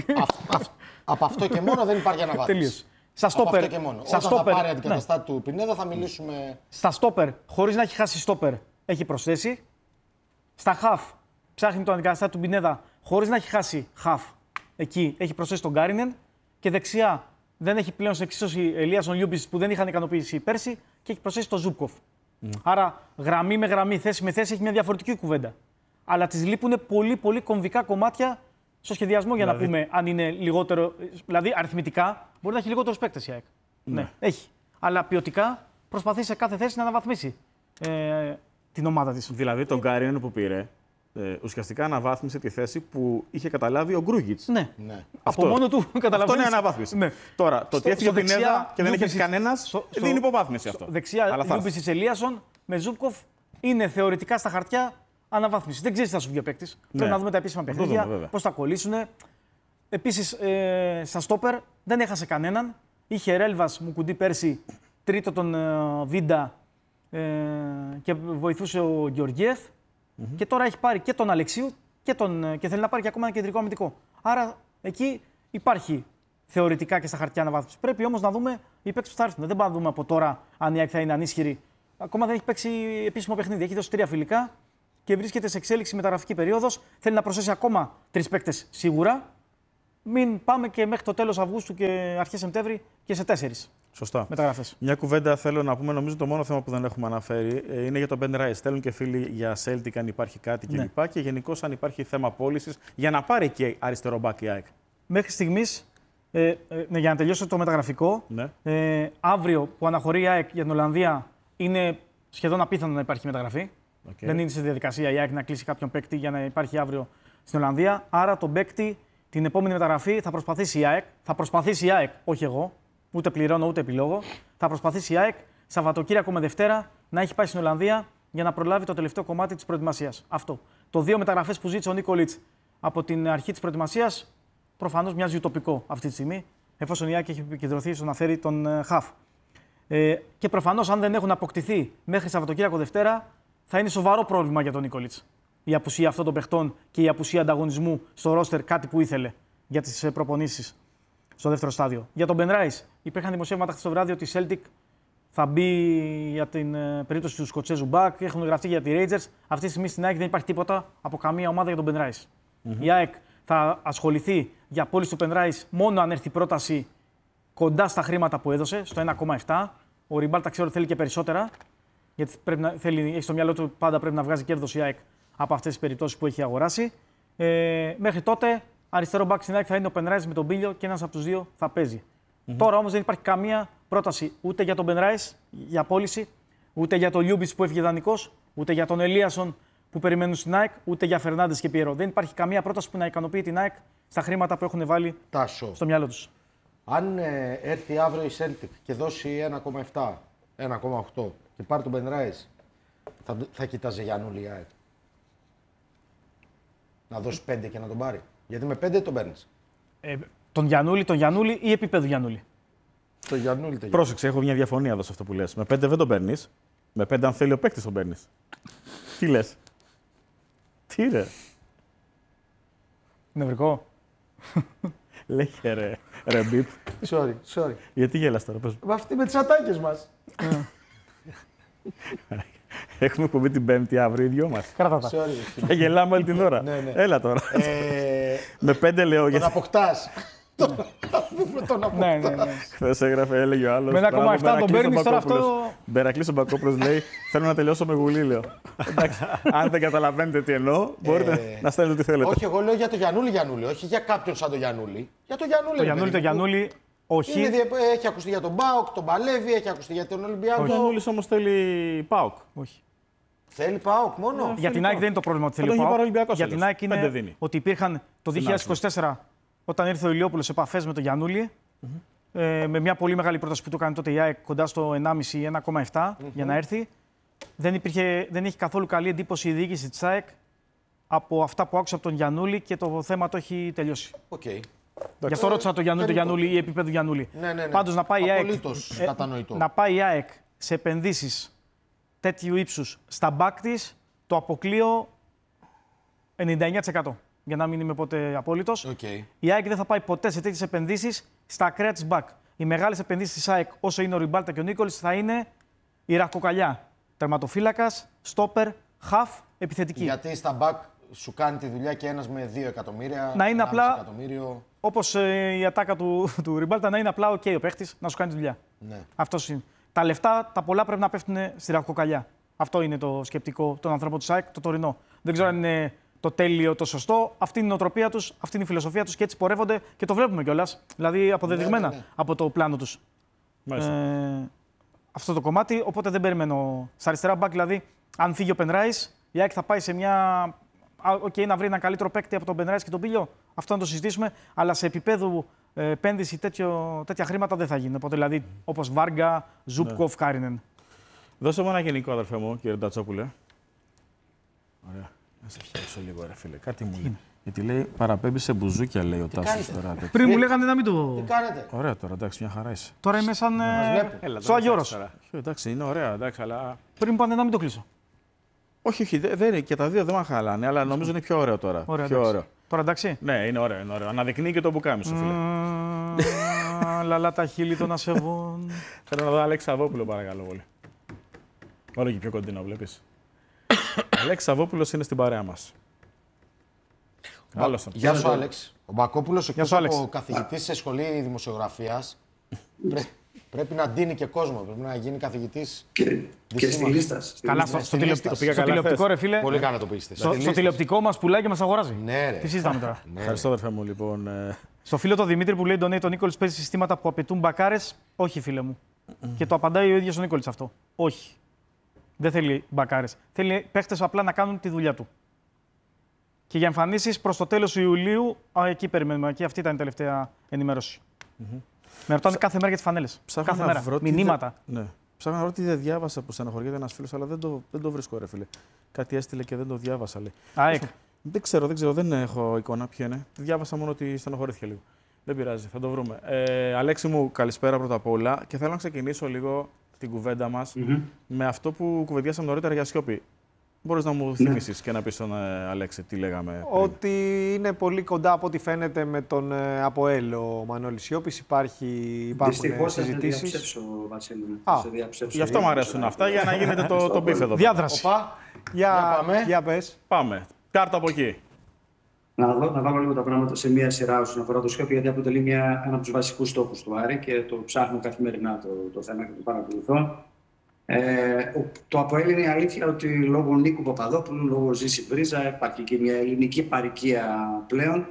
Από αυτό και μόνο δεν υπάρχει αναβάθμιση. Στα στόπερ. Όταν θα πάρει αντικαταστάτη του Πινέδα θα μιλήσουμε. Στα στόπερ, χωρίς να έχει χάσει στόπερ, έχει προσθέσει. Στα χαφ, ψάχνει τον αντικαταστάτη του Πινέδα χωρίς να έχει χάσει χαφ. Εκεί έχει προσθέσει τον Γκάρινεν και δεξιά δεν έχει πλέον σε εξίσωση Ελίασον Λιούμπιτς που δεν είχαν ικανοποιήσει πέρσι και έχει προσθέσει τον Ζούμπκοφ. Άρα γραμμή με γραμμή, θέση με θέση έχει μια διαφορετική κουβέντα. Αλλά της λείπουν πολύ πολύ κομβικά κομμάτια στο σχεδιασμό για να πούμε αν είναι λιγότερο. Δηλαδή αριθμητικά μπορεί να έχει λιγότερους παίκτες η ΑΕΚ. Ναι, έχει. Αλλά ποιοτικά προσπαθεί σε κάθε θέση να αναβαθμίσει την ομάδα της. Δηλαδή τον Γκάρινεν που πήρε. Ουσιαστικά αναβάθμισε τη θέση που είχε καταλάβει ο Γκρούγιτς. Ναι. Αυτό, από μόνο του καταλαβαίνει. Αυτό είναι αναβάθμιση. Ναι. Τώρα, το ότι έφυγε ο Πινέδα και δεν έχει κανένας, δεν είναι υποβάθμιση αυτό. Δεξιά, Λούμπιτς Ελίασον με Ζούμπκοφ είναι θεωρητικά στα χαρτιά αναβάθμιση. Δεν ξέρει τι θα σου βγει ο παίκτης. Ναι. Πρέπει να δούμε τα επίσημα παιχνίδια, πώς θα κολλήσουν. Επίσης, στα στόπερ δεν έχασε κανέναν. Είχε Ρέλβας Μουκουντή πέρσι, τρίτο τον Βίντα και βοηθούσε ο Γεωργιέφ. Και τώρα έχει πάρει και τον Αλεξίου και θέλει να πάρει και ακόμα ένα κεντρικό αμυντικό. Άρα εκεί υπάρχει θεωρητικά και στα χαρτιά αναβάθμιση. Πρέπει όμως να δούμε οι παίκτες που θα έρθουν. Δεν πάμε να δούμε από τώρα αν η ΑΕΚ θα είναι ανίσχυρη. Ακόμα δεν έχει παίξει επίσημο παιχνίδι. Έχει δώσει 3 φιλικά και βρίσκεται σε εξέλιξη μεταγραφική περίοδος. Θέλει να προσθέσει ακόμα 3 παίκτες σίγουρα. Μην πάμε και μέχρι το τέλος Αυγούστου και αρχές Σεπτέμβρη και σε 4. Σωστά. Μεταγραφές. Μια κουβέντα θέλω να πούμε. Νομίζω το μόνο θέμα που δεν έχουμε αναφέρει είναι για τον Ben Rice. Στέλνουν και φίλοι για Celtic αν υπάρχει κάτι κλπ. Ναι. Και γενικώς αν υπάρχει θέμα πώλησης για να πάρει και αριστερό μπακ η ΑΕΚ. Μέχρι στιγμής, για να τελειώσω το μεταγραφικό, ναι. Αύριο που αναχωρεί η ΑΕΚ για την Ολλανδία είναι σχεδόν απίθανο να υπάρχει μεταγραφή. Okay. Δεν είναι σε διαδικασία η ΑΕΚ να κλείσει κάποιον παίκτη για να υπάρχει αύριο στην Ολλανδία. Άρα τον παίκτη την επόμενη μεταγραφή θα προσπαθήσει η ΑΕΚ. Θα προσπαθήσει η ΑΕΚ, όχι εγώ. Ούτε πληρώνω ούτε επιλόγω. Θα προσπαθήσει η ΑΕΚ Σαββατοκύριακο με Δευτέρα να έχει πάει στην Ολλανδία για να προλάβει το τελευταίο κομμάτι της προετοιμασίας. Αυτό. Το 2 μεταγραφές που ζήτησε ο Νίκολιτς από την αρχή της προετοιμασίας προφανώς μοιάζει ουτοπικό αυτή τη στιγμή, εφόσον η ΑΕΚ έχει επικεντρωθεί στο να φέρει τον Χαφ. Και προφανώς, αν δεν έχουν αποκτηθεί μέχρι Σαββατοκύριακο Δευτέρα, θα είναι σοβαρό πρόβλημα για τον Νίκολιτς. Η απουσία αυτών των παιχτών και η απουσία ανταγωνισμού στο ρόστερ, κάτι που ήθελε για τις προπονήσεις στο δεύτερο στάδιο. Για τον Ben Rice, υπήρχαν δημοσιεύματα χθες το βράδυ ότι η Celtic θα μπει για την περίπτωση του Σκοτσέζου Μπακ, έχουν γραφτεί για τη Rangers. Αυτή τη στιγμή στην ΑΕΚ δεν υπάρχει τίποτα από καμία ομάδα για τον Ben Rice. Η ΑΕΚ θα ασχοληθεί για πώληση του Ben Rice μόνο αν έρθει πρόταση κοντά στα χρήματα που έδωσε, στο 1,7. Ο Ριμπάλτα ξέρω ότι θέλει και περισσότερα, γιατί έχει στο μυαλό του πάντα πρέπει να βγάζει κέρδος η ΑΕΚ από αυτές τις περιπτώσεις που έχει αγοράσει. Μέχρι τότε, αριστερό μπακ στην ΑΕΚ θα είναι ο Ben Rice με τον Μπίλιο και ένας από τους δύο θα παίζει. Τώρα όμως δεν υπάρχει καμία πρόταση ούτε για τον Ben Rice για πώληση, ούτε για τον Λιούμπιτς που έφυγε δανεικός, ούτε για τον Ελίασον που περιμένουν στην ΑΕΚ, ούτε για Φερνάντες και Πιερό. Δεν υπάρχει καμία πρόταση που να ικανοποιεί την ΑΕΚ στα χρήματα που έχουν βάλει στο μυαλό τους. Αν έρθει αύριο η Celtic και δώσει 1,7, 1,8 και πάρει τον Ben Rice, θα κοιτάζει Γιαννούλη η ΑΕΚ. Να δώσει 5 και να τον πάρει. Γιατί με 5 τον παίρνεις. Τον Γιαννούλη ή επίπεδο Γιαννούλη. Το Γιαννούλη. Πρόσεξε, έχω μια διαφωνία εδώ σε αυτό που λες. Με 5 δεν τον παίρνεις. Με 5 αν θέλει ο παίκτης τον παίρνεις. Τι λες. Τι ρε. Νευρικό. Λέγε ρε μπιπ. Sorry. Γιατί γέλας τώρα, πες. Με αυτή με τις ατάκες μας. Έχουμε κουμπί την Πέμπτη αύριο οι δυο μας. Κράτα τα. Θα γελάμε όλη την ώρα. Ναι. Έλα τώρα. Με 5 λέω. Τον αποκτάς. Τον αποκτάς. Ναι. Χθες έγραφε, έλεγε ο άλλος. Με 1,7 τον παίρνεις τώρα αυτό. Μπερακλής ο Μπακόπουλος λέει: θέλω να τελειώσω με γουλίλιο. Εντάξει. Αν δεν καταλαβαίνετε τι εννοώ, μπορείτε να στέλνετε τι θέλετε. Όχι, εγώ λέω για το Γιαννούλη, όχι για κάποιον σαν το Γιαννούλη. Για το Γιαννούλη. Το Γιαννούλη, όχι. Έχει ακουστεί για τον ΠΑΟΚ, τον παλεύει, έχει ακουστεί για τον Ολυμπιακό. Ο Γιαννούλης όμως θέλει ΠΑΟΚ. Όχι. Θέλει ΠΑΟΚ μόνο. Για την ΑΕΚ δεν είναι το πρόβλημα ότι θέλει ΠΑΟΚ. Για την ΑΕΚ είναι ότι υπήρχαν το 2024 όταν ήρθε ο Ηλιόπουλος σε επαφές με τον Γιαννούλη. Με μια πολύ μεγάλη πρόταση που του έκανε τότε η ΑΕΚ κοντά στο 1,5-1,7 για να έρθει. Δεν έχει καθόλου καλή εντύπωση η διοίκηση της ΑΕΚ από αυτά που άκουσα από τον Γιαννούλη και το θέμα το έχει τελειώσει. Okay. Γι' αυτό ρώτησα το Γιαννούλη ή επίπεδο Γιαννούλη. Ναι. Πάντως να πάει η ΑΕΚ σε επενδύσεις τέτοιου ύψους στα μπακ της, το αποκλείω 99%. Για να μην είμαι ποτέ απόλυτος. Η ΑΕΚ δεν θα πάει ποτέ σε τέτοιες επενδύσεις στα ακραία της μπακ. Οι μεγάλες επενδύσεις της ΑΕΚ, όσο είναι ο Ριμπάλτα και ο Νίκολης, θα είναι η ραχοκοκαλιά. Τερματοφύλακας, στόπερ, χαφ, επιθετική. Γιατί στα μπακ σου κάνει τη δουλειά και ένας με 2 εκατομμύρια. Να είναι απλά. Όπως η ατάκα του Ριμπάλτα, να είναι απλά ο παίχτης να σου κάνει τη δουλειά. Ναι. Αυτός είναι. Τα λεφτά, τα πολλά πρέπει να πέφτουν στη ραχοκοκαλιά. Αυτό είναι το σκεπτικό των ανθρώπων της ΑΕΚ, το τωρινό. Δεν ξέρω αν είναι το τέλειο, το σωστό. Αυτή είναι η νοοτροπία τους, αυτή είναι η φιλοσοφία τους και έτσι πορεύονται και το βλέπουμε κιόλας. Δηλαδή αποδεδειγμένα από το πλάνο τους. Αυτό το κομμάτι. Οπότε δεν περιμένω. Στα αριστερά μπακ, δηλαδή, αν φύγει ο Ben Rice, η ΑΕΚ θα πάει σε μια. Να βρει ένα καλύτερο παίκτη από τον Ben Rice και τον Πίλιο. Αυτό να το συζητήσουμε. Αλλά σε επίπεδο επένδυση τέτοια χρήματα δεν θα γίνει. Οπότε δηλαδή όπως Βάργα, Ζούπκοφ, Κάρινεν. Δώσε μου ένα γενικό, αδερφέ μου, κύριε Ντατσόπουλε. Ωραία. Να σε φτιάξω λίγο, ρε φίλε. Κάτι μου λέει. Γιατί λέει παραπέμπει σε μπουζούκια, λέει ο Τάσος τώρα. Πριν μου λέγανε να μην το. Τι κάνετε. Ωραία τώρα, εντάξει, μια χαρά είσαι. Τώρα είμαι σαν. Στο Αγιώρος. Εντάξει, είναι ωραία, εντάξει, αλλά. Πριν μου πάνε να μην το κλείσω. Όχι, και τα δύο δεν με χαλάνε, αλλά νομίζω είναι πιο ωραίο τώρα. Ωραία, πιο ωραίο. Τώρα εντάξει. Ναι, είναι ωραίο. Αναδεικνύει και το μπουκάμισο, φίλε. Λαλά τα χείλη των ασεβών. Θέλω να δω Αλέξη Σαββόπουλο, παρακαλώ πολύ. Όλο και πιο κοντινό, βλέπεις. Αλέξη Σαββόπουλος είναι στην παρέα μας. Γεια σου, Άλεξ. Ο Μπακόπουλος, εκτός από καθηγητής σε σχολή δημοσιογραφίας, πρέπει να ντύνει και κόσμο. Πρέπει να γίνει καθηγητής. Και στη λίστα. Καλά, στο τηλεοπτικό, ρε φίλε. Πολύ καλά το πείστε. Στο τηλεοπτικό μας πουλάει και μας αγοράζει. Ναι, ρε. Τι συζητάμε τώρα. Ευχαριστώ, αδερφέ μου, λοιπόν. Στο φίλο το Δημήτρη που λέει τον Νίκολιτς παίζει συστήματα που απαιτούν μπακάρες. Όχι, φίλε μου. Και το απαντάει ο ίδιος ο Νίκολιτς αυτό. Όχι. Δεν θέλει μπακάρες. Θέλει παίχτες απλά να κάνουν τη δουλειά του. Και για εμφανίσεις προς το τέλος του Ιουλίου, εκεί περιμένουμε. Εκεί αυτή ήταν η τελευταία ενημέρωση. Με ρωτάνε κάθε μέρα για τις φανέλες. Κάθε μέρα. Μηνύματα. Ναι. Ψάχνω να βρω τι δεν διάβασα που στεναχωριέται ένας φίλος, αλλά δεν το βρίσκω, ρε φίλε. Κάτι έστειλε και δεν το διάβασα, λέει. ΑΕΚ. Δεν ξέρω, δεν έχω εικόνα ποιο είναι. Διάβασα μόνο ότι στεναχωρήθηκε λίγο. Δεν πειράζει, θα το βρούμε. Αλέξη μου, καλησπέρα πρώτα απ' όλα. Και θέλω να ξεκινήσω λίγο την κουβέντα μας με αυτό που κουβεντιάσαμε νωρίτερα για Σιώπη. Μπορείς να μου θυμίσεις και να πεις στον Αλέξη τι λέγαμε πριν? Ότι είναι πολύ κοντά από ό,τι φαίνεται με τον ΑΠΟΕΛ ο Μανώλης Σιώπης. Υπάρχουν συζητήσεις. Διαψεύσω, Βασίλη. Γι' αυτό μου αρέσουν αυτά, για να γίνεται το μπιφ εδώ. Διάδραση. Για πες. Πάμε. Κάρτα από εκεί. Να βάλω λίγο τα πράγματα σε μία σειρά όσον αφορά το Σιώπη, γιατί αποτελεί ένα από τους βασικούς στόχους του Άρη και το ψάχνω καθημερινά το θέμα και το παρακολουθώ. Το ΑΠΟΕΛ είναι η αλήθεια ότι λόγω Νίκου Παπαδόπουλου, λόγω Ζήση Μπρίζα, υπάρχει και μια ελληνική παροικία πλέον.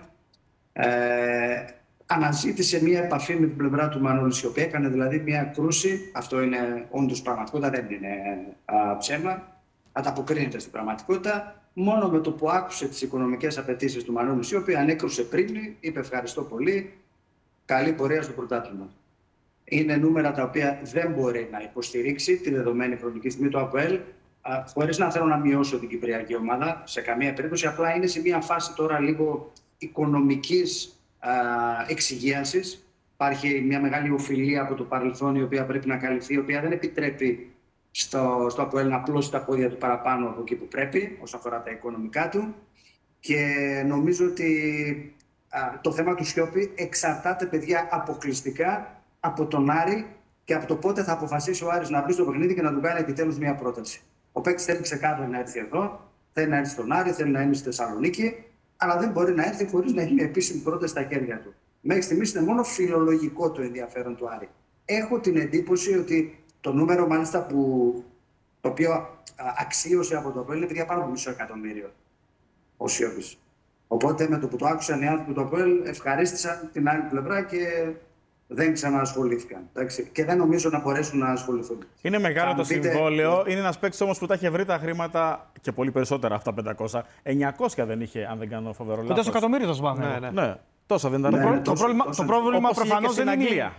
Αναζήτησε μια επαφή με την πλευρά του Μανώλη Σιώπη. Έκανε δηλαδή μια κρούση. Αυτό είναι όντως πραγματικότητα, δεν είναι ψέμα. Ανταποκρίνεται στην πραγματικότητα. Μόνο με το που άκουσε τις οικονομικές απαιτήσεις του Μανώλη Σιώπη, ανέκρουσε πριν, είπε ευχαριστώ πολύ. Καλή πορεία στο πρωτάθλημα. Είναι νούμερα τα οποία δεν μπορεί να υποστηρίξει τη δεδομένη χρονική στιγμή του ΑΠΟΕΛ, χωρίς να θέλω να μειώσω την κυπριακή ομάδα σε καμία περίπτωση. Απλά είναι σε μια φάση τώρα λίγο οικονομικής εξυγίανσης. Υπάρχει μια μεγάλη οφειλία από το παρελθόν η οποία πρέπει να καλυφθεί, η οποία δεν επιτρέπει στο ΑΠΟΕΛ να πλώσει τα πόδια του παραπάνω από εκεί που πρέπει, όσον αφορά τα οικονομικά του. Και νομίζω ότι το θέμα του Σιώπη εξαρτάται, παιδιά, αποκλειστικά από τον Άρη και από το πότε θα αποφασίσει ο Άρης να βρει στο παιχνίδι και να του κάνει επιτέλους μια πρόταση. Ο παίκτης θέλει ξεκάθαρα να έρθει εδώ, θέλει να έρθει στον Άρη, θέλει να είναι στη Θεσσαλονίκη, αλλά δεν μπορεί να έρθει χωρίς να έχει μια επίσημη πρόταση στα χέρια του. Μέχρι στιγμής είναι μόνο φιλολογικό το ενδιαφέρον του Άρη. Έχω την εντύπωση ότι το νούμερο μάλιστα το οποίο αξίωσε από το ΑΠΟΕΛ είναι παιδιά πάνω από $500,000 ο Σιώπης. Οπότε με το που το άκουσαν οι άνθρωποι του ΑΠΟΕΛ ευχαρίστησαν την άλλη πλευρά και δεν ξαναασχολήθηκαν. Και δεν νομίζω να μπορέσουν να ασχοληθούν. Είναι μεγάλο το συμβόλαιο. Είναι ένας παίκτης όμως που τα είχε βρει τα χρήματα και πολύ περισσότερα αυτά 500. 900 δεν είχε, αν δεν κάνω φοβερό λάθος. Τόσο εκατομμύριο θα σου πάνε. Ναι. Τόσα δεν ήταν. Το πρόβλημα προφανώς δεν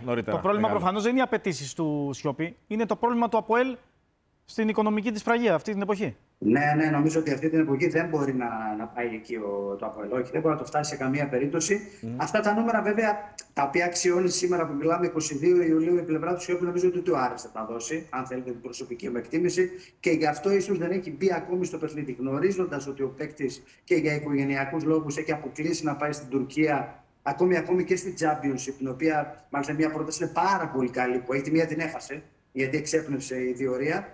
είναι οι απαιτήσεις του Σιώπη. Είναι το πρόβλημα του ΑΠΟΕΛ στην οικονομική της φραγία αυτή την εποχή. Ναι, νομίζω ότι αυτή την εποχή δεν μπορεί να πάει εκεί το ΑΠΟΕΛ. Όχι, δεν μπορεί να το φτάσει σε καμία περίπτωση. Αυτά τα νούμερα, βέβαια, τα οποία αξιώνει σήμερα που μιλάμε 22 Ιουλίου η πλευρά του Σιώπη, νομίζω ότι το Άρης θα τα δώσει, αν θέλετε την προσωπική μου εκτίμηση. Και γι' αυτό ίσως δεν έχει μπει ακόμη στο παιχνίδι, γνωρίζοντας ότι ο παίκτης και για οικογενειακούς λόγους έχει αποκλείσει να πάει στην Τουρκία, ακόμη και στην Championship, την οποία μάλιστα μια πρόταση είναι πάρα πολύ καλή που έχει. Τη μία την έχασε, γιατί εξέπνευσε η διορία.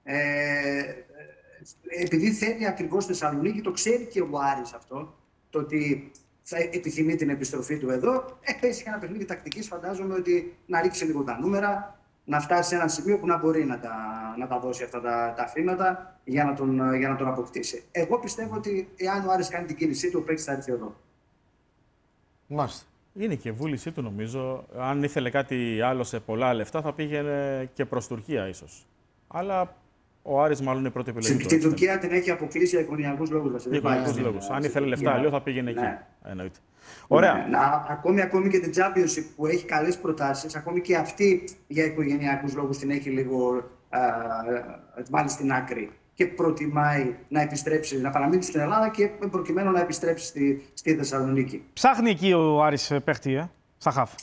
Επειδή θέλει ακριβώς στη Θεσσαλονίκη, το ξέρει και ο Άρης αυτό, το ότι θα επιθυμεί την επιστροφή του εδώ. Πέσει και ένα παιχνίδι τακτικής, φαντάζομαι ότι να ρίξει λίγο τα νούμερα, να φτάσει σε ένα σημείο που να μπορεί να τα δώσει αυτά τα χρήματα για να τον αποκτήσει. Εγώ πιστεύω ότι εάν ο Άρης κάνει την κίνησή του, ο παίκτης θα έρθει εδώ. Μάλιστα. Είναι και βούλησή του, νομίζω. Αν ήθελε κάτι άλλο σε πολλά λεφτά, θα πήγαινε και προς Τουρκία ίσως. Αλλά ο Άρης μάλλον είναι η πρώτη επιλογή. Στην Τουρκία την έχει αποκλείσει για οικογενειακούς λόγους. Αν ήθελε λεφτά, αλλιώς θα πήγαινε εκεί. Εννοείται. Ωραία. Ακόμη και την Championship που έχει καλές προτάσεις, ακόμη και αυτή για οικογενειακούς λόγους την έχει λίγο βάλει στην άκρη. Και προτιμάει να επιστρέψει, να παραμείνει στην Ελλάδα και προκειμένου να επιστρέψει στη Θεσσαλονίκη. Ψάχνει εκεί ο Άρης παίχτη, στα χαφ.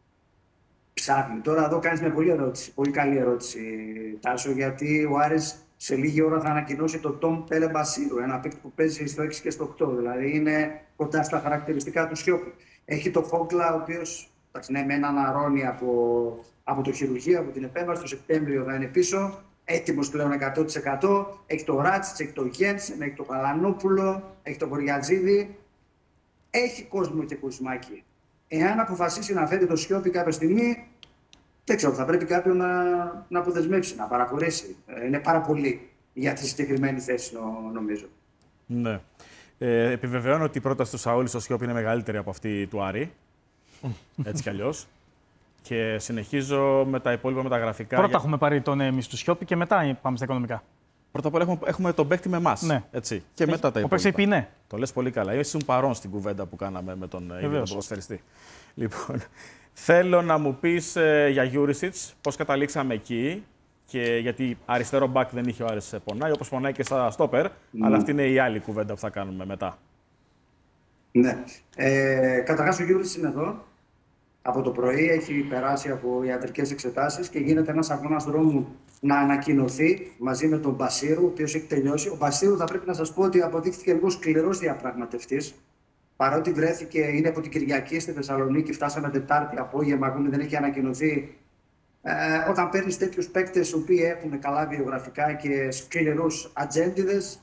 Ψάχνει. Τώρα εδώ κάνεις μια πολύ καλή ερώτηση, Τάσο, γιατί ο Άρης σε λίγη ώρα θα ανακοινώσει το Τόμ Πέλε Μπασίρου, ένα παίκτη που παίζει στο 6 και στο 8. Δηλαδή είναι κοντά στα χαρακτηριστικά του Σιώπη. Έχει το Φόγκλα, ο οποίος με έναν αρώνει από το χειρουργείο, από την επέμβαση. Το Σεπτέμβριο θα είναι πίσω. Έτοιμος πλέον 100%. Έχει το Ράτσιτς, έχει το Γένσεν, έχει το Καλανόπουλο, έχει το Γοριατζίδη. Έχει κόσμο και Κουσμάκη. Εάν αποφασίσει να φέρει το Σιώπη κάποια στιγμή, δεν ξέρω, θα πρέπει κάποιον να αποδεσμεύσει, να παραχωρήσει. Είναι πάρα πολύ για τη συγκεκριμένη θέση, νομίζω. Ναι. Επιβεβαιώνω ότι η πρόταση του Σαούλη στο Σιώπη είναι μεγαλύτερη από αυτή του Άρη. Έτσι κι αλλιώς. Και συνεχίζω με τα υπόλοιπα μεταγραφικά. Πρώτα έχουμε πάρει τον εμείς του Σιώπη και μετά πάμε στα οικονομικά. Πρώτα απ' όλα έχουμε τον παίκτη με εμάς. Ναι. Έτσι. Και μετά τα υπόλοιπα. Ο παίκτης είπε ναι. Το λες πολύ καλά. Ήσουν παρόν στην κουβέντα που κάναμε με τον ίδιο ποδοσφαιριστή. Λοιπόν, θέλω να μου πεις για Γιούρισιτς πώς καταλήξαμε εκεί. Και γιατί αριστερό μπακ δεν είχε ο Άρης πονάει, όπως πονάει και στα στόπερ. Αλλά αυτή είναι η άλλη κουβέντα που θα κάνουμε μετά. Ναι. Καταρχάς ο Γιούρισιτς είναι εδώ. Από το πρωί έχει περάσει από ιατρικές εξετάσεις και γίνεται ένας αγώνας δρόμου να ανακοινωθεί μαζί με τον Μπασίρου, ο οποίος έχει τελειώσει. Ο Μπασίρου θα πρέπει να σας πω ότι αποδείχθηκε λίγο σκληρός διαπραγματευτής. Παρότι βρέθηκε, είναι από την Κυριακή στη Θεσσαλονίκη, φτάσαμε Τετάρτη απόγευμα, ακόμη δεν έχει ανακοινωθεί. Όταν παίρνεις τέτοιους παίκτες, οι οποίοι έχουν καλά βιογραφικά και σκληρούς ατζέντιδες,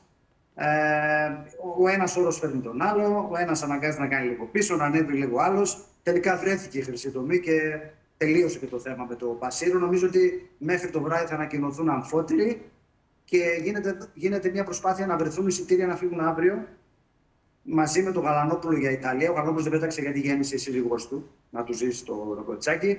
ο ένας όρος φέρνει τον άλλο, ο ένας αναγκάζει να κάνει λίγο πίσω, να ανέβει λίγο άλλος. Τελικά βρέθηκε η χρυσή τομή και τελείωσε και το θέμα με το Μπασίρου. Νομίζω ότι μέχρι το βράδυ θα ανακοινωθούν αμφότεροι και γίνεται μια προσπάθεια να βρεθούν εισιτήρια να φύγουν αύριο μαζί με τον Γαλανόπουλο για Ιταλία. Ο Γαλανόπουλος δεν πέταξε γιατί γέννησε η σύζυγός του, να του ζήσει το κοτσάκι.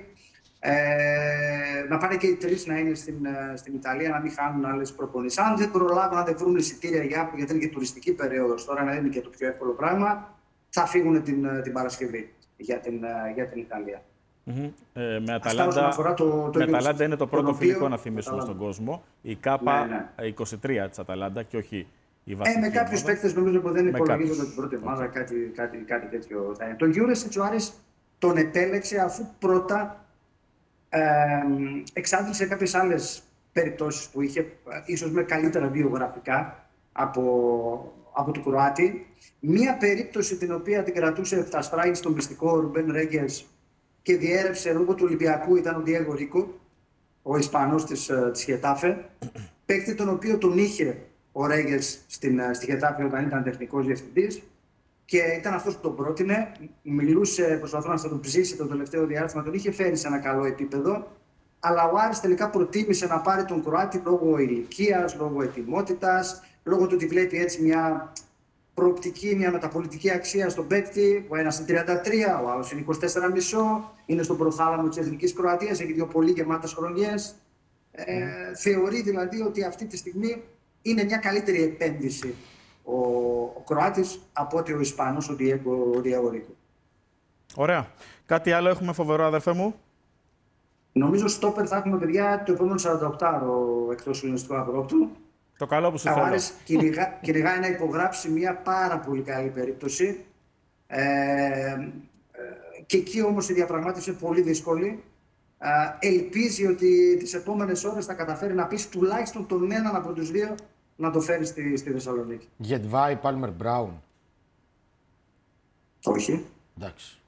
Να πάνε και οι τρεις να είναι στην Ιταλία, να μην χάνουν άλλες προπονήσεις. Αν δεν προλάβουν να δεν βρουν εισιτήρια γιατί είναι και τουριστική περίοδος τώρα, να είναι και το πιο εύκολο πράγμα, θα φύγουν την Παρασκευή για την Ιταλία. Με Αταλάντα είναι το πρώτο φιλικό, να θυμίσουμε στον κόσμο. Η ΚΑΠΑ 23 της Αταλάντα και όχι η βασική. Με κάποιους παίκτες νομίζω που δεν υπολογίζονται την πρώτη ομάδα, κάτι τέτοιο θα είναι. Το Γιούρισιτς ο Άρης τον επέλεξε αφού πρώτα εξάντλησε κάποιες άλλες περιπτώσεις που είχε, ίσως με καλύτερα βιογραφικά από τον Κροάτη. Μία περίπτωση την οποία την κρατούσε τα σπράγγι στο μυστικό Ρουμπέν Ρέγκες και διέρευσε λόγω του Ολυμπιακού ήταν ο Διέγκο Ρίκο, ο Ισπανός της Χετάφε. Παίκτη τον οποίο τον είχε ο Ρέγκες στη Χετάφε όταν ήταν τεχνικός διευθυντής και ήταν αυτός που τον πρότεινε. Μιλούσε, προσπαθώντας να τον ψήσει το τελευταίο διάστημα, τον είχε φέρει σε ένα καλό επίπεδο. Αλλά ο Άρης τελικά προτίμησε να πάρει τον Κροάτη λόγω ηλικίας, λόγω ετοιμότητας, λόγω του ότι βλέπει έτσι μια προοπτική, μια μεταπολιτική αξία στον παίκτη. Ο ένας είναι 33, ο άλλος είναι 24,5, είναι στον προθάλαμο της Εθνικής Κροατίας, έχει δύο πολύ γεμάτες χρονιές. Θεωρεί δηλαδή ότι αυτή τη στιγμή είναι μια καλύτερη επένδυση ο Κροάτης από ότι ο Ισπανός, ο Διέγκο Ρίκο. Ωραία. Κάτι άλλο έχουμε φοβερό, αδερφέ μου? Νομίζω στόπερ θα έχουμε, παιδιά, το επόμενο 48ωρο εκτός του Ιωνιστικού Αγρόπτου. Το καλό που σου θέλω. Ο Άρης κυνηγάει να υπογράψει μια πάρα πολύ καλή περίπτωση. Και εκεί όμως η διαπραγμάτευση είναι πολύ δύσκολη. Ελπίζει ότι τις επόμενες ώρες θα καταφέρει να πείσει τουλάχιστον τον έναν από τους δύο να το φέρει στη Θεσσαλονίκη. Γετβάη, Πάλμερ, Μπράουν. Όχι. Εντάξει.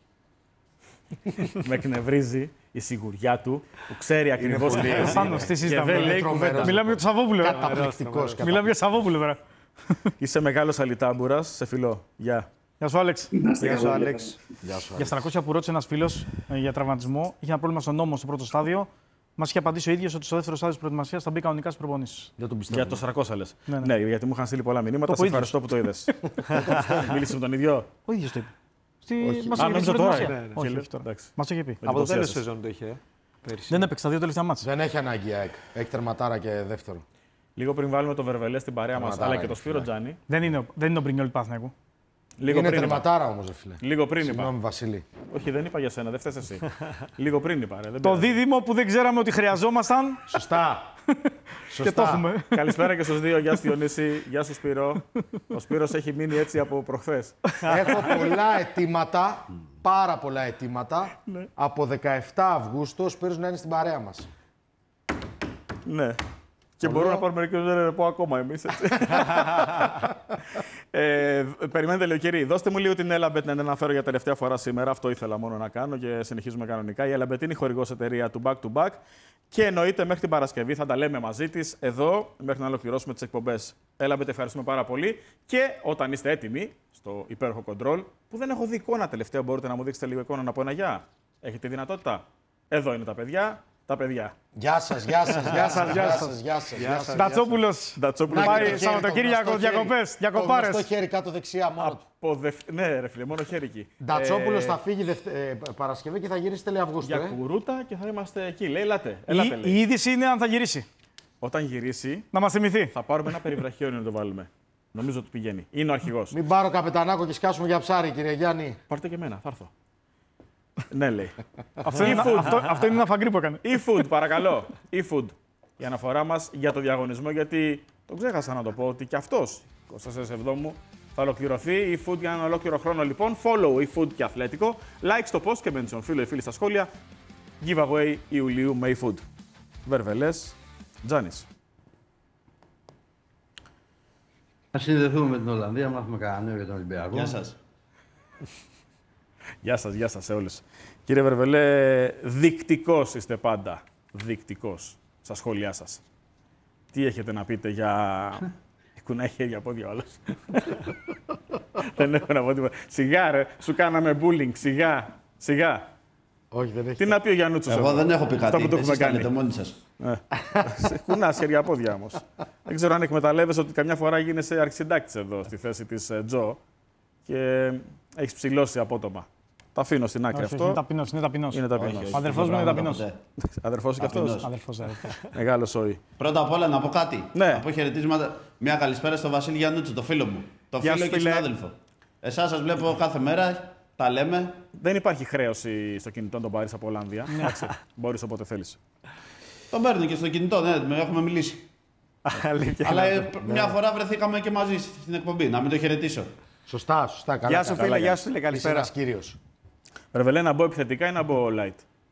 Με εκνευρίζει η σιγουριά του που ξέρει ακριβώς τι είναι. Πάνω στη συζητάμε. Μιλάμε για το Σαββόπουλο. Καταπληκτικός. Μιλάμε για το Σαββόπουλο τώρα. Είσαι μεγάλος αλιτάμπουρας. Σε φιλώ. Γεια. Γεια σου, Άλεξ. Γεια σου, Άλεξ. Για 400 που ρώτησε ένας φίλος για τραυματισμό, είχε ένα πρόβλημα στον ώμο στο πρώτο στάδιο. Μας είχε απαντήσει ο ίδιος ότι στο δεύτερο στάδιο της προετοιμασίας θα μπει κανονικά στις προπονήσεις. Δεν τον πιστεύω. Για το 400 λες. Ναι, γιατί μου είχαν στείλει πολλά μηνύματα. Σε ευχαριστώ που το είδες. Μίλησε με τον ίδιο. Ο ίδιος το είπε. Νόμιζα τώρα. Όχι, τώρα. Μας είχε πει. Από το τέλος της σεζόν το είχε. Δεν έπαιξε τα δύο τελευταία μάτς. Δεν έχει ανάγκη ΑΕΚ. Έχει τερματάρα και δεύτερο. Λίγο πριν βάλουμε το Βερβελέ στην παρέα μας, αλλά και το Σπύρο Τζάνι. Δεν είναι ο Μπρινιόλ του Παναθηναϊκού. Είναι τερματάρα όμως, φίλε. Λίγο πριν είπα. Συγγνώμη, Βασίλη. Όχι, δεν είπα για σένα, δεν φταίς εσύ. Λίγο πριν είπα. Το δίδυμο που δεν ξέραμε ότι χρειαζόμασταν. Σωστά. Και το έχουμε. Καλησπέρα και στους δύο. Γεια σου Διονύση, γεια σου Σπύρο. Ο Σπύρος έχει μείνει έτσι από προχθές. Έχω πολλά αιτήματα, πάρα πολλά αιτήματα. Από 17 Αυγούστου ο Σπύρος να είναι στην παρέα μας. Ναι. Και μπορούμε να πάρουμε μερικές ρεπό ακόμα εμείς. Περιμένετε λίγο, κύριοι. Δώστε μου λίγο την Elabet να την αναφέρω για τελευταία φορά σήμερα. Αυτό ήθελα μόνο να κάνω και συνεχίζουμε κανονικά. Η Elabet είναι η χορηγός εταιρεία του Back to Back και εννοείται μέχρι την Παρασκευή θα τα λέμε μαζί της εδώ μέχρι να ολοκληρώσουμε τις εκπομπές. Elabet, ευχαριστούμε πάρα πολύ. Και όταν είστε έτοιμοι στο υπέροχο control, που δεν έχω δει εικόνα τελευταία, μπορείτε να μου δείξετε λίγο εικόνα να πω ένα γεια. Έχετε τη δυνατότητα. Εδώ είναι τα παιδιά. Τα παιδιά. Γεια σας, γεια σας, γεια σας, γεια σας. Ντατσόπουλος. Πάει Σαββατοκύριακο, διακοπές, διακοπάρες. Το χέρι κάτω δεξιά μόνο. Ναι, ρε φίλε, μόνο χέρι εκεί. Ντατσόπουλος θα φύγει Παρασκευή και θα γυρίσει τέλη Αυγούστου. Για κουρούτα και θα είμαστε εκεί. Λέει, ελάτε. Η είδηση είναι αν θα γυρίσει. Όταν γυρίσει, να μας θυμηθεί. Θα πάρουμε ένα περιβραχιόνιο να το βάλουμε. Νομίζω ότι πηγαίνει. Είναι ο αρχηγός. Μην πάρω καπετανάκο και σκάσουμε για ψάρι, κύριε Γιάννη. Πάρτε και εμένα, θα έρθω. Ναι, λέει. Αυτό είναι ένα φαγκρί που έκανε. E-Food, παρακαλώ. E-Food. Η αναφορά μας για το διαγωνισμό, γιατί το ξέχασα να το πω ότι και αυτός, 24/7 μου, θα ολοκληρωθεί. E-Food για έναν ολόκληρο χρόνο λοιπόν. Follow E-Food και Αθλέτικο. Like στο post και mention φίλο ή φίλοι στα σχόλια. Giveaway Ιουλίου με E-Food. Βερβελές, Τζάνης. Θα συνδεθούμε με την Ολλανδία, μάθουμε κανένα νέο για τον Ολυμπιακό. Γεια σας. Γεια σας σε όλους. Κύριε Βερβελέ, δεικτικός είστε πάντα. Δεικτικός στα σχόλιά σας. Τι έχετε να πείτε για... Κουνάει χέρια πόδια όλος. Δεν έχω να πω τίποτα. Σιγά ρε, σου κάναμε bullying. Σιγά. Όχι, δεν έχει. Τι να πει ο Γιαννούτσος. Εγώ δεν έχω πει κάτι. Αυτό που το έχουμε κάνει. Κάνετε μόνοι σας. Κουνάς χέρια πόδια όμως. Δεν ξέρω αν εκμεταλλεύεσαι ότι καμιά φορά γίνεσαι αρχισυντάκτης εδώ στη θέση της Τζο και έχεις ψηλώσει απότομα. Τα αφήνω στην άκρη αυτό. Είναι ταπεινός. Ο αδερφός μου είναι ταπεινός. Αδερφός και αυτός. Αδερφός. Μεγάλο σόι. Πρώτα απ' όλα να πω κάτι. Ναι. Να πω χαιρετίσματα. Μια καλησπέρα στον Βασίλη Γιαννούτσο, το φίλο μου. Το φίλο και συνάδελφο. Εσάς σας βλέπω κάθε μέρα, τα λέμε. Δεν υπάρχει χρέωση στο κινητό να τον πάρεις από Ολλανδία. Μπορείς όποτε θέλεις. Τον παίρνω και στο κινητό, ναι, έχουμε μιλήσει. Αλλά μια φορά βρεθήκαμε και μαζί στην εκπομπή, να μην το χαιρετήσω. Σωστά. Καλά. Γεια σου φίλε, γεια σου, καλησπέρα. Ένας κύριος. Ρεβελέ, να μπω επιθετικά ή να μπω light.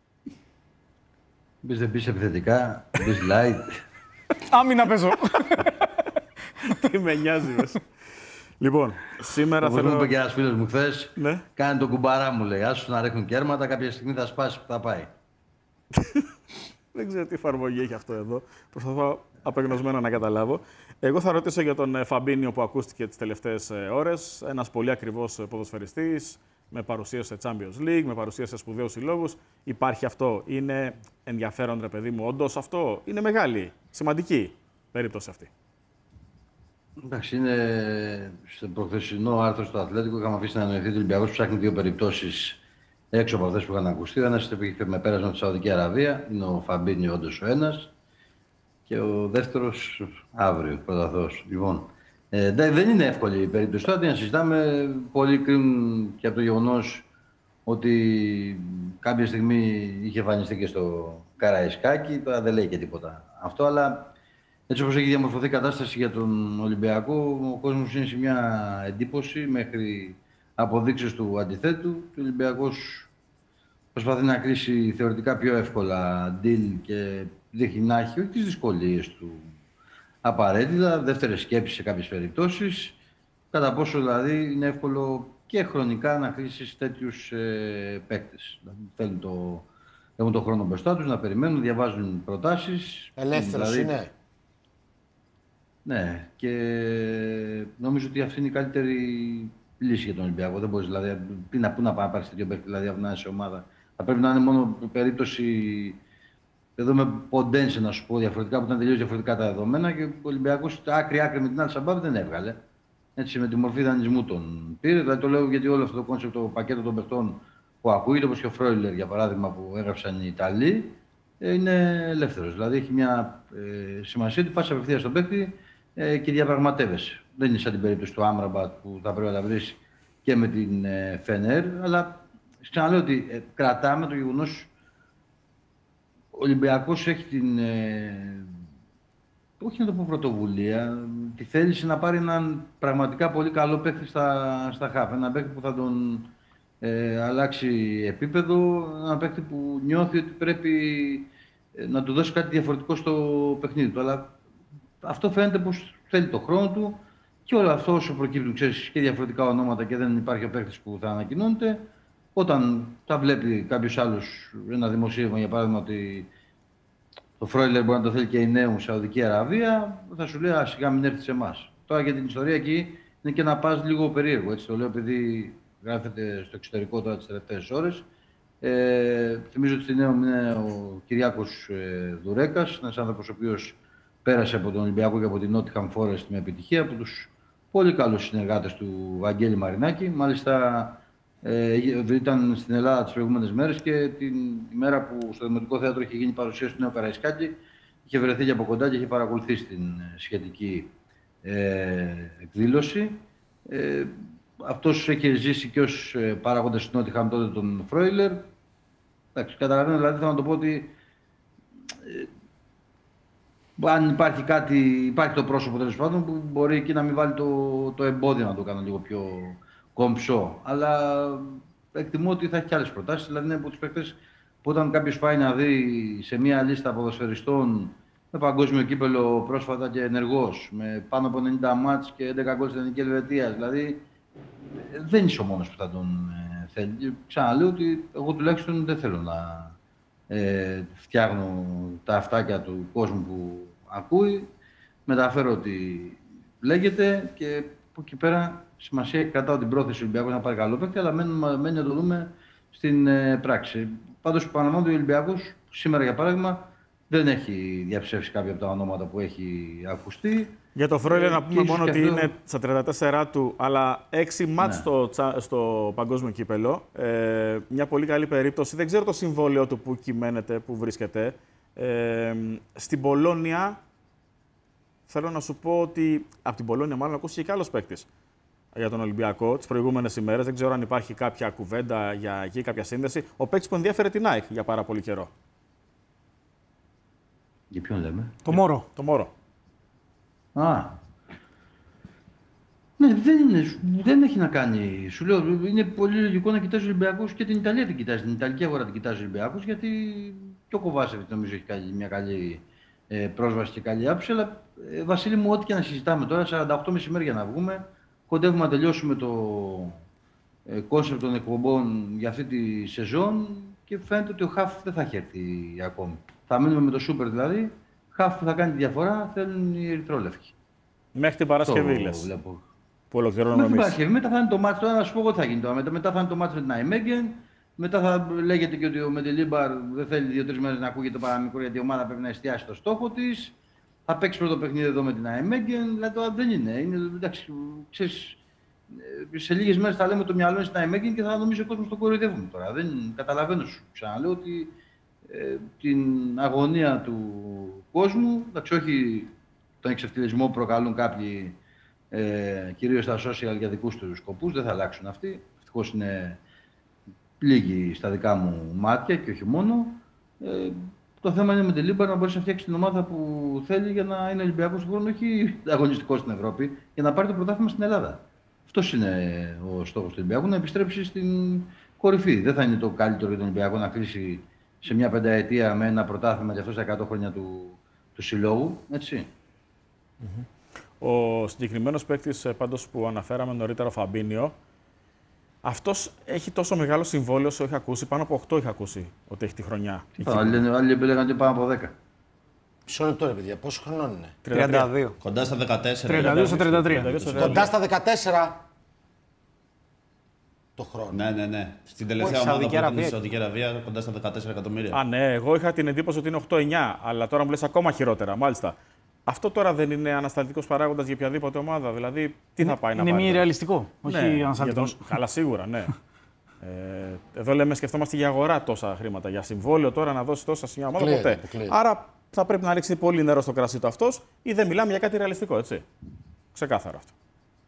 Μπεις δεν πεις επιθετικά, μπεις light. Άμυνα παίζω. Τι με νοιάζει, βες. Λοιπόν, σήμερα θέλω... θέλω... Μου είπε και ένας φίλος μου χθες, ναι. Κάνει τον κουμπαρά μου, λέει, άσου να ρίχνουν κέρματα, κάποια στιγμή θα σπάσει που θα πάει. Δεν ξέρω τι εφαρμογή έχει αυτό εδώ. Προσπαθώ απεγνωσμένα να καταλάβω. Εγώ θα ρωτήσω για τον Φαμπίνιο που ακούστηκε τις τελευταίες ώρες. Ένας πολύ ακριβός ποδοσφαιριστής, με παρουσία σε Champions League, με παρουσία σε σπουδαίους συλλόγους. Υπάρχει αυτό. Είναι ενδιαφέρον, ρε παιδί μου, όντως αυτό. Είναι μεγάλη, σημαντική περίπτωση αυτή. Εντάξει, είναι στο προχθεσινό άρθρο του Αθλέτικο. Είχαμε αφήσει να εννοηθεί ότι ο Ολυμπιακός ψάχνει δύο περιπτώσεις έξω από αυτές που είχαν ακουστεί. Ο ένας πήγε με πέρασμα τη Σαουδική Αραβία, είναι ο Φαμπίνιο, όντως ο ένας. Και ο δεύτερος αύριο, πρωταθώς. Λοιπόν, δεν είναι εύκολη η περίπτωση. Τώρα τι να συζητάμε, πολλοί κρίνουν και από το γεγονός ότι κάποια στιγμή είχε εμφανιστεί και στο Καραϊσκάκι. Τώρα δεν λέει και τίποτα αυτό, αλλά έτσι όπως έχει διαμορφωθεί η κατάσταση για τον Ολυμπιακό, ο κόσμος είναι σε μια εντύπωση μέχρι αποδείξεις του αντιθέτου. Ο Ολυμπιακός προσπαθεί να κλείσει θεωρητικά πιο εύκολα deal και δείχνει να έχει όχι τις δυσκολίες του απαραίτητα, δεύτερες σκέψεις σε κάποιες περιπτώσεις. Κατά πόσο δηλαδή είναι εύκολο και χρονικά να κλείσεις τέτοιους παίκτες. Δηλαδή, έχουν τον χρόνο μπροστά τους να περιμένουν, διαβάζουν προτάσεις. Ελεύθερος δηλαδή, είναι. Ναι, και νομίζω ότι αυτή είναι η καλύτερη λύση για τον Ολυμπιακό. Δεν μπορείς δηλαδή, πού να πάρεις τέτοιο παίκτη, δηλαδή από να είσαι ομάδα. Θα πρέπει να είναι μόνο περίπτωση. Εδώ με Ποντένσε να σου πω διαφορετικά, που ήταν τελείως διαφορετικά τα δεδομένα και ο Ολυμπιακός άκρη-άκρη με την άλλη Σαμπάβ δεν έβγαλε. Έτσι με τη μορφή δανεισμού τον πήρε. Δηλαδή το λέω γιατί όλο αυτό το κόνσεπτ, το πακέτο των παιχτών που ακούγεται, όπως και ο Φρόιλερ για παράδειγμα που έγραψαν οι Ιταλοί, είναι ελεύθερος. Δηλαδή έχει μια σημασία ότι πας απευθείας στον παίκτη και διαπραγματεύεσαι. Δεν είναι σαν την περίπτωση του Άμραμπατ που θα πρέπει να τα βρεις και με την Φενέρ, αλλά ξαναλέω ότι κρατάμε το γεγονός. Ο Ολυμπιακός έχει την, όχι να το πω πρωτοβουλία, τη θέληση να πάρει έναν πραγματικά πολύ καλό παίκτη στα χαφ. Ένα παίκτη που θα τον αλλάξει επίπεδο, ένα παίκτη που νιώθει ότι πρέπει να του δώσει κάτι διαφορετικό στο παιχνίδι του. Αλλά αυτό φαίνεται πως θέλει το χρόνο του και όλο αυτό όσο προκύπτουν, ξέρεις, και διαφορετικά ονόματα και δεν υπάρχει ο παίκτης που θα ανακοινώνεται. Όταν θα βλέπει κάποιος άλλος ένα δημοσίευμα, για παράδειγμα, ότι το Φρόιλερ μπορεί να το θέλει και η Νέου Σαουδική Αραβία, θα σου λέει σιγά μην έρθει σε εμάς. Τώρα για την ιστορία εκεί είναι και ένα παζ λίγο περίεργο. Έτσι το λέω επειδή γράφεται στο εξωτερικό τώρα τις τελευταίες ώρες. Θυμίζω ότι στη Νέου είναι ο Κυριάκος Δουρέκας, ένας άνθρωπος ο οποίος πέρασε από τον Ολυμπιακό και από την Nottingham Forest με επιτυχία, από τους πολύ καλούς συνεργάτες του Βαγγέλη Μαρινάκη. Μάλιστα ήταν στην Ελλάδα τις προηγούμενες μέρες και την ημέρα που στο Δημοτικό Θέατρο είχε γίνει η παρουσίαση του Νέου Καραϊσκάκη, είχε βρεθεί και από κοντά και είχε παρακολουθήσει την σχετική εκδήλωση. Αυτός έχει ζήσει και ως παράγοντας στην Nottingham τότε τον Φρόιλερ. Εντάξει, καταλαβαίνω, δηλαδή θέλω να το πω ότι αν υπάρχει κάτι, υπάρχει το πρόσωπο τέλος πάντων που μπορεί εκεί να μην βάλει το εμπόδιο να το κάνω λίγο πιο κομψό. Αλλά εκτιμώ ότι θα έχει και άλλες προτάσεις. Δηλαδή είναι από τους παίκτες που όταν κάποιος πάει να δει σε μια λίστα ποδοσφαιριστών με παγκόσμιο κύπελο πρόσφατα και ενεργός, με πάνω από 90 μάτς και 11 γκολ στην Εθνική Ελβετία, δηλαδή δεν είσαι ο μόνος που θα τον θέλει. Ξαναλέω ότι εγώ τουλάχιστον δεν θέλω να φτιάχνω τα αυτάκια του κόσμου που ακούει. Μεταφέρω ότι λέγεται και από εκεί πέρα σημασία έχει κατά την πρόθεση του Ολυμπιακού να πάρει καλό παίκτη, αλλά μένει να το δούμε στην πράξη. Πάντως, επαναλαμβάνω ότι ο Ολυμπιακός σήμερα για παράδειγμα δεν έχει διαψεύσει κάποια από τα ονόματα που έχει ακουστεί. Για το Φρόιλερ να πούμε μόνο ότι είναι στα 34 του, αλλά 6 μάτς στο παγκόσμιο κύπελο. Μια πολύ καλή περίπτωση. Δεν ξέρω το συμβόλαιο του που κυμαίνεται, που βρίσκεται. Στην Πολόνια, θέλω να σου πω ότι από την Πολόνια μάλλον ακούστηκε και άλλος παίκτης για τον Ολυμπιακό τις προηγούμενες ημέρες. Δεν ξέρω αν υπάρχει κάποια κουβέντα για εκεί, κάποια σύνδεση. Ο παίκτης που ενδιαφέρε την ΑΕΚ για πάρα πολύ καιρό. Για ποιον λέμε? Το Μόρο. Το Μόρο. Ναι, δεν έχει να κάνει. Σου λέω, είναι πολύ λογικό να κοιτάζει ο Ολυμπιακός και την Ιταλία την κοιτάζει. Την Ιταλική αγορά την κοιτάζει ο Ολυμπιακός, γιατί και ο Κοβάσεβιτς νομίζω έχει μια καλή πρόσβαση και καλή άποψη. Αλλά Βασίλη μου, ό,τι και να συζητάμε τώρα, 48 μεσημέρια να βγούμε, κοντεύουμε να τελειώσουμε το κόνσεπτ των εκπομπών για αυτή τη σεζόν και φαίνεται ότι ο Χαφ δεν θα έχει έρθει ακόμη. Θα μείνουμε με το Σούπερ δηλαδή. Χαφ που θα κάνει τη διαφορά θέλουν οι ερυθρόλευκοι. Μέχρι την Παρασκευή λες. Που ολοκληρώνουμε μέχρι την Παρασκευή. Μετά θα είναι το μάτσο. Τώρα να σου πω εγώ τι θα γίνει τώρα. Μετά θα είναι το μάτσο με την Αϊμέγγεν. Μετά θα λέγεται και ότι ο Μεντελίμπαρ δεν θέλει 2-3 μέρες να ακούγεται παραμικρό γιατί η ομάδα πρέπει να εστιάσει το στόχο της. Θα παίξει πρώτο παιχνίδι εδώ με την Αϊμέγγεν. Δηλαδή τώρα δεν είναι. Εντάξει, ξέρεις, σε λίγες μέρες θα λέμε το μυαλό είναι στην Αϊμέγγεν και θα νομίζει ο κόσμος το κοροϊδεύουμε τώρα. Δεν καταλαβαίνω, σου ξαναλέω ότι την αγωνία του κόσμου, εντάξει, όχι τον εξευτελισμό που προκαλούν κάποιοι κυρίως στα social για δικούς τους σκοπούς, δεν θα αλλάξουν αυτοί. Ευτυχώς είναι λίγοι στα δικά μου μάτια και όχι μόνο. Το θέμα είναι με την Λίμπα να μπορέσει να φτιάξει την ομάδα που θέλει για να είναι Ολυμπιακός του χρόνου, όχι αγωνιστικός στην Ευρώπη, για να πάρει το πρωτάθλημα στην Ελλάδα. Αυτός είναι ο στόχος του Ολυμπιακού, να επιστρέψει στην κορυφή. Δεν θα είναι το καλύτερο για τον Ολυμπιακό να κλείσει σε μια πενταετία με ένα πρωτάθλημα και αυτό στα 100 χρόνια του συλλόγου, έτσι. Ο συγκεκριμένος παίκτης πάντως που αναφέραμε νωρίτερα, ο Φαμπίνιο, αυτός έχει τόσο μεγάλο συμβόλαιο όσο έχει ακούσει, πάνω από 8 έχει ακούσει ότι έχει τη χρονιά. Άλλοι έλεγαν και πάνω από 10. Μισό λεπτό ρε παιδιά, πόσο χρονών είναι? 32. Κοντά στα 14. 32 στα 33. Κοντά στα 14 το χρόνο. Ναι. Στην τελευταία ομάδα που ήταν στη Σαουδική Αραβία, κοντά στα 14 εκατομμύρια. Α, ναι, εγώ είχα την εντύπωση ότι είναι 8-9, αλλά τώρα μου λες ακόμα χειρότερα, μάλιστα. Αυτό τώρα δεν είναι ανασταλτικός παράγοντας για οποιαδήποτε ομάδα? Δηλαδή, τι θα πάει να πάρει? Είναι μη ρεαλιστικό, όχι ανασταλτικός. Καλά, σίγουρα, ναι. Εδώ λέμε, σκεφτόμαστε για αγορά τόσα χρήματα. Για συμβόλαιο τώρα να δώσει τόσα σε μια ομάδα ποτέ. Άρα θα πρέπει να ρίξει πολύ νερό στο κρασί του αυτός ή δεν μιλάμε για κάτι ρεαλιστικό, έτσι. Ξεκάθαρο αυτό.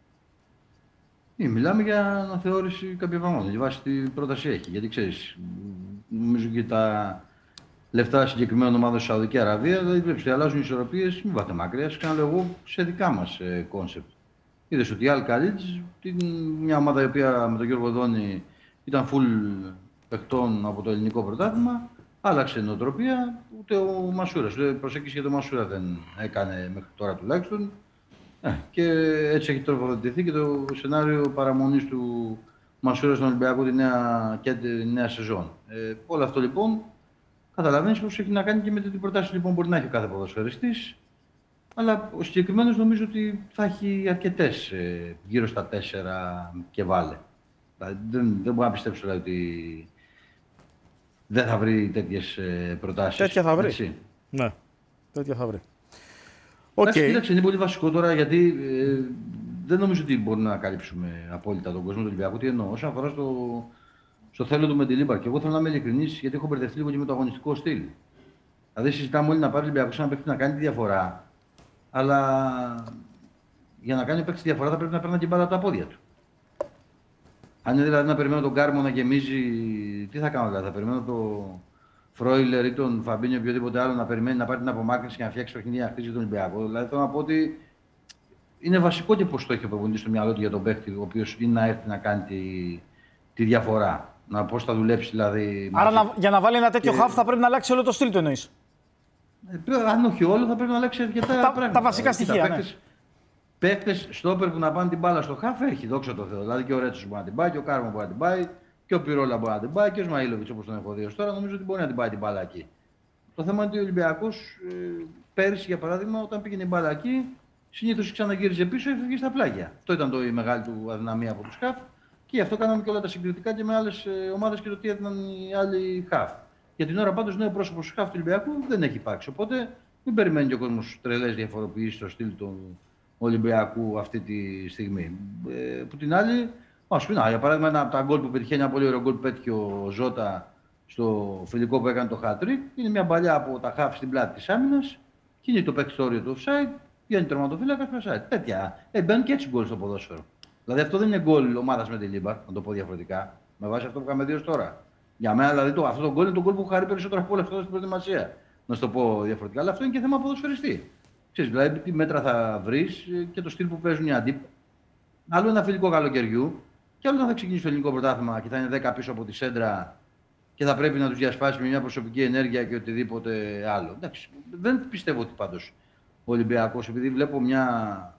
Μιλάμε για αναθεώρηση κάποιων πραγμάτων. Για βάση την πρόταση έχει. Γιατί ξέρεις, νομίζω και τα λεφτά συγκεκριμένων ομάδων στη Σαουδική Αραβία, δηλαδή βλέπεις ότι αλλάζουν οι ισορροπίες, μην πάτε μακριά. Ξαναλέω εγώ σε δικά μας κόνσεπτ. Είδες ότι η Al Khalid, μια ομάδα η οποία με τον Γιώργο Δόνη ήταν full παιχτών από το ελληνικό πρωτάθλημα, άλλαξε νοοτροπία, ούτε ο Μασούρας. Προσέγγιση για τον Μασούρα δεν έκανε μέχρι τώρα τουλάχιστον. Και έτσι έχει τροφοδοτηθεί και το σενάριο παραμονής του Μασούρα στον Ολυμπιακό τη νέα σεζόν. Όλο αυτό λοιπόν καταλαβαίνεις πως έχει να κάνει και με τι προτάσεις λοιπόν μπορεί να έχει ο κάθε ποδοσφαιριστής. Αλλά ο συγκεκριμένος νομίζω ότι θα έχει αρκετές γύρω στα 4 και βάλε. Δηλαδή, δεν μπορώ να πιστέψω δηλαδή, ότι δεν θα βρει τέτοιες προτάσεις. Τέτοια θα βρει. Έτσι. Ναι, τέτοια θα βρει. Κοίταξε, είναι πολύ βασικό τώρα γιατί δεν νομίζω ότι μπορούμε να καλύψουμε απόλυτα τον κόσμο του Ολυμπιακού. Τι εννοώ, όσον αφορά στο θέλω του Μεντιλίμπαρ. Και εγώ θέλω να είμαι ειλικρινής γιατί έχω μπερδευτεί λίγο και με το αγωνιστικό στυλ. Δηλαδή, συζητάμε όλοι να πάρει ο Ολυμπιακός σαν παίκτη να κάνει τη διαφορά. Αλλά για να κάνει ο παίκτης τη διαφορά θα πρέπει να παίρνει την μπάλα από τα πόδια του. Αν είναι δηλαδή να περιμένω τον Κάρμο να γεμίζει, τι θα κάνω δηλαδή, θα περιμένω τον Φρόιλερ ή τον Φαμπίνιο ή οποιοδήποτε άλλο να περιμένει να πάρει την απομάκρυνση και να φτιάξει παιχνίδια να χτίσει τον Ολυμπιακό. Δηλαδή θέλω να πω ότι είναι βασικό και πώς το έχει ο προπονητής στο μυαλό του για τον παίκτη, ο οποίος είναι να έρθει να κάνει τη διαφορά. Να πώς θα δουλέψει δηλαδή. Άρα για να βάλει ένα τέτοιο χαφ θα πρέπει να αλλάξει όλο το στυλ του εννοείς. Αν όχι όλο, θα πρέπει να αλλάξει αρκετά πράγματα. Τα βασικά στοιχεία. Ναι. Παίκτες στόπερ που να πάνε την μπάλα στο χαφ έχει, δόξα τω Θεώ. Δηλαδή και ο Ρέτσος μπορεί να την πάει, και ο Κάρμο μπορεί να την πάει, και ο Πυρόλα μπορεί να την πάει, και ο Σμαΐλοβιτς όπως τον έχω δει ως τώρα. Νομίζω ότι μπορεί να την πάει την μπάλα εκεί. Το θέμα είναι ότι ο Ολυμπιακός πέρυσι για παράδειγμα, όταν πήγαινε η μπάλα εκεί, συνήθως ξαναγύριζε πίσω ή έφευγε στα πλάγια. Αυτό ήταν η μεγάλη του αδυναμία από του χαφ. Και γι' αυτό κάναμε και όλα τα συγκριτικά και με άλλες ομάδες και το τι έδιναν οι άλλοι χαφ. Για την ώρα πάντως νέο πρόσωπο του χαφ του Ολυμπιακού δεν έχει υπάρξει. Οπότε μην περιμένει και ο κόσμος τρελές διαφοροποιήσεις στο στυλ του Ολυμπιακού αυτή τη στιγμή. Που την άλλη, ας πούμε, για παράδειγμα, ένα από τα γκολ που πετυχαίνει, ένα πολύ ωραίο γκολ που πέτυχε ο Ζώτα στο φιλικό που έκανε το hat-trick, είναι μια παλιά από τα χαφ στην πλάτη της άμυνας, κινεί το παίκτη στο όριο του offside, βγαίνει τερματοφύλακας offside. Τέτοια. Μπαίνουν και έτσι γκολ στο ποδόσφαιρο. Δηλαδή αυτό δεν είναι γκολ ομάδας με τη Λίμπαρ, να το πω διαφορετικά, με βάση αυτό που είχαμε δει ως τώρα. Για μένα δηλαδή αυτό το γκολ είναι το γκολ που χαρεί περισσότερο από όλα αυτά στην προετοιμασία. Να σου το πω διαφορετικά, αλλά αυτό είναι και θέμα ποδοσφαιριστή. Ξέρεις, δηλαδή τι μέτρα θα βρεις και το στυλ που παίζουν οι αντίπαλοι. Άλλο ένα φιλικό καλοκαιριού, και άλλο όταν θα ξεκινήσει το ελληνικό πρωτάθλημα και θα είναι 10 πίσω από τη σέντρα και θα πρέπει να τους διασπάσει με μια προσωπική ενέργεια και οτιδήποτε άλλο. Εντάξει, δεν πιστεύω ότι πάντως ο Ολυμπιακός, επειδή βλέπω μια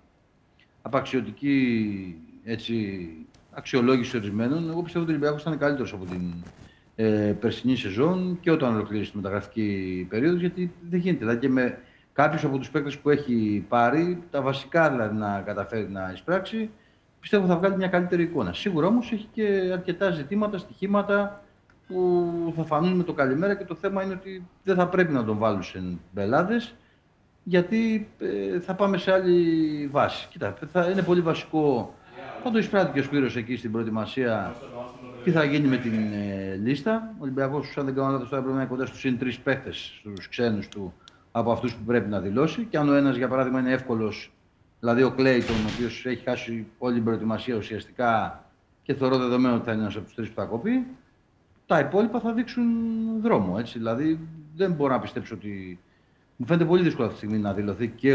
απαξιωτική αξιολόγηση ορισμένων, εγώ πιστεύω ότι ο Ολυμπιακός ήταν καλύτερος από την περσινή σεζόν και όταν ολοκλήρωσε τη μεταγραφική περίοδος, γιατί δεν γίνεται. Δηλαδή και με κάποιους από τους παίκτες που έχει πάρει, τα βασικά δηλαδή να καταφέρει να εισπράξει, πιστεύω θα βγάλει μια καλύτερη εικόνα. Σίγουρα όμως έχει και αρκετά ζητήματα, στοιχήματα που θα φανούν με το καλημέρα και το θέμα είναι ότι δεν θα πρέπει να τον βάλουν σε μπελάδες, γιατί θα πάμε σε άλλη βάση. Κοίτα, θα είναι πολύ βασικό, θα το εισπράττει και ο Σπύρος εκεί στην προετοιμασία, τι θα γίνει με την λίστα. Ο Ολυμπιακός, αν δεν κάνω λάθος, τώρα πρέπει να είναι κοντά στους 3 παίχτες, στους ξένους του, από αυτούς που πρέπει να δηλώσει. Και αν ο ένας, για παράδειγμα, είναι εύκολος, δηλαδή ο Κλέιτον, ο οποίος έχει χάσει όλη την προετοιμασία ουσιαστικά και θεωρώ δεδομένο ότι θα είναι ένας από τους 3 που θα κοπεί, τα υπόλοιπα θα δείξουν δρόμο. Έτσι. Δηλαδή δεν μπορώ να πιστέψω ότι. Μου φαίνεται πολύ δύσκολο αυτή τη στιγμή να δηλωθεί και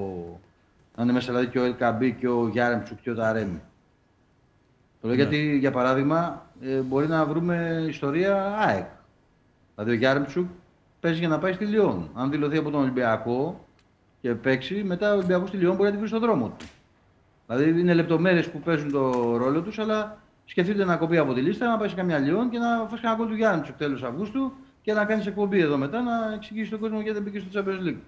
να είναι μέσα δηλαδή και ο Ελκαμπή και ο Γιάρεμτσουκ και ο Ταρέμι. Το λέω γιατί, για παράδειγμα, μπορεί να βρούμε ιστορία ΑΕΚ. Δηλαδή ο Γιάρεμτσουκ παίζει για να πάει στη Λιόν. Αν δηλωθεί από τον Ολυμπιακό και παίξει, μετά ο Ολυμπιακός στη Λιόν μπορεί να τη βρει στον δρόμο του. Δηλαδή είναι λεπτομέρειες που παίζουν το ρόλο τους, αλλά σκεφτείτε να κοπεί από τη λίστα, να πάει σε καμιά Λιόν και να φας ένα γκολ του Γιάρεμτσουκ τέλος Αυγούστου και να κάνεις εκπομπή εδώ μετά να εξηγήσει τον κόσμο γιατί δεν πήγε στο Champions League.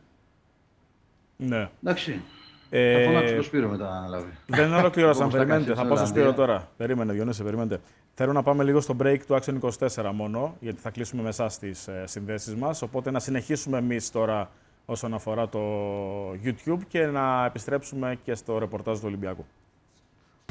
Ναι. Εντάξει. Θα φωνάξω το Σπύρο μετά να αναλάβει. Δεν ολοκληρώσαμε. Περιμένετε. Θα πάω στο Σπύρο τώρα. Περίμενε, Διονύση, περιμένετε. Θέλω να πάμε λίγο στο break του Action 24 μόνο, γιατί θα κλείσουμε με εσάς τις συνδέσεις μας. Οπότε να συνεχίσουμε εμείς τώρα όσον αφορά το YouTube και να επιστρέψουμε και στο ρεπορτάζ του Ολυμπιακού.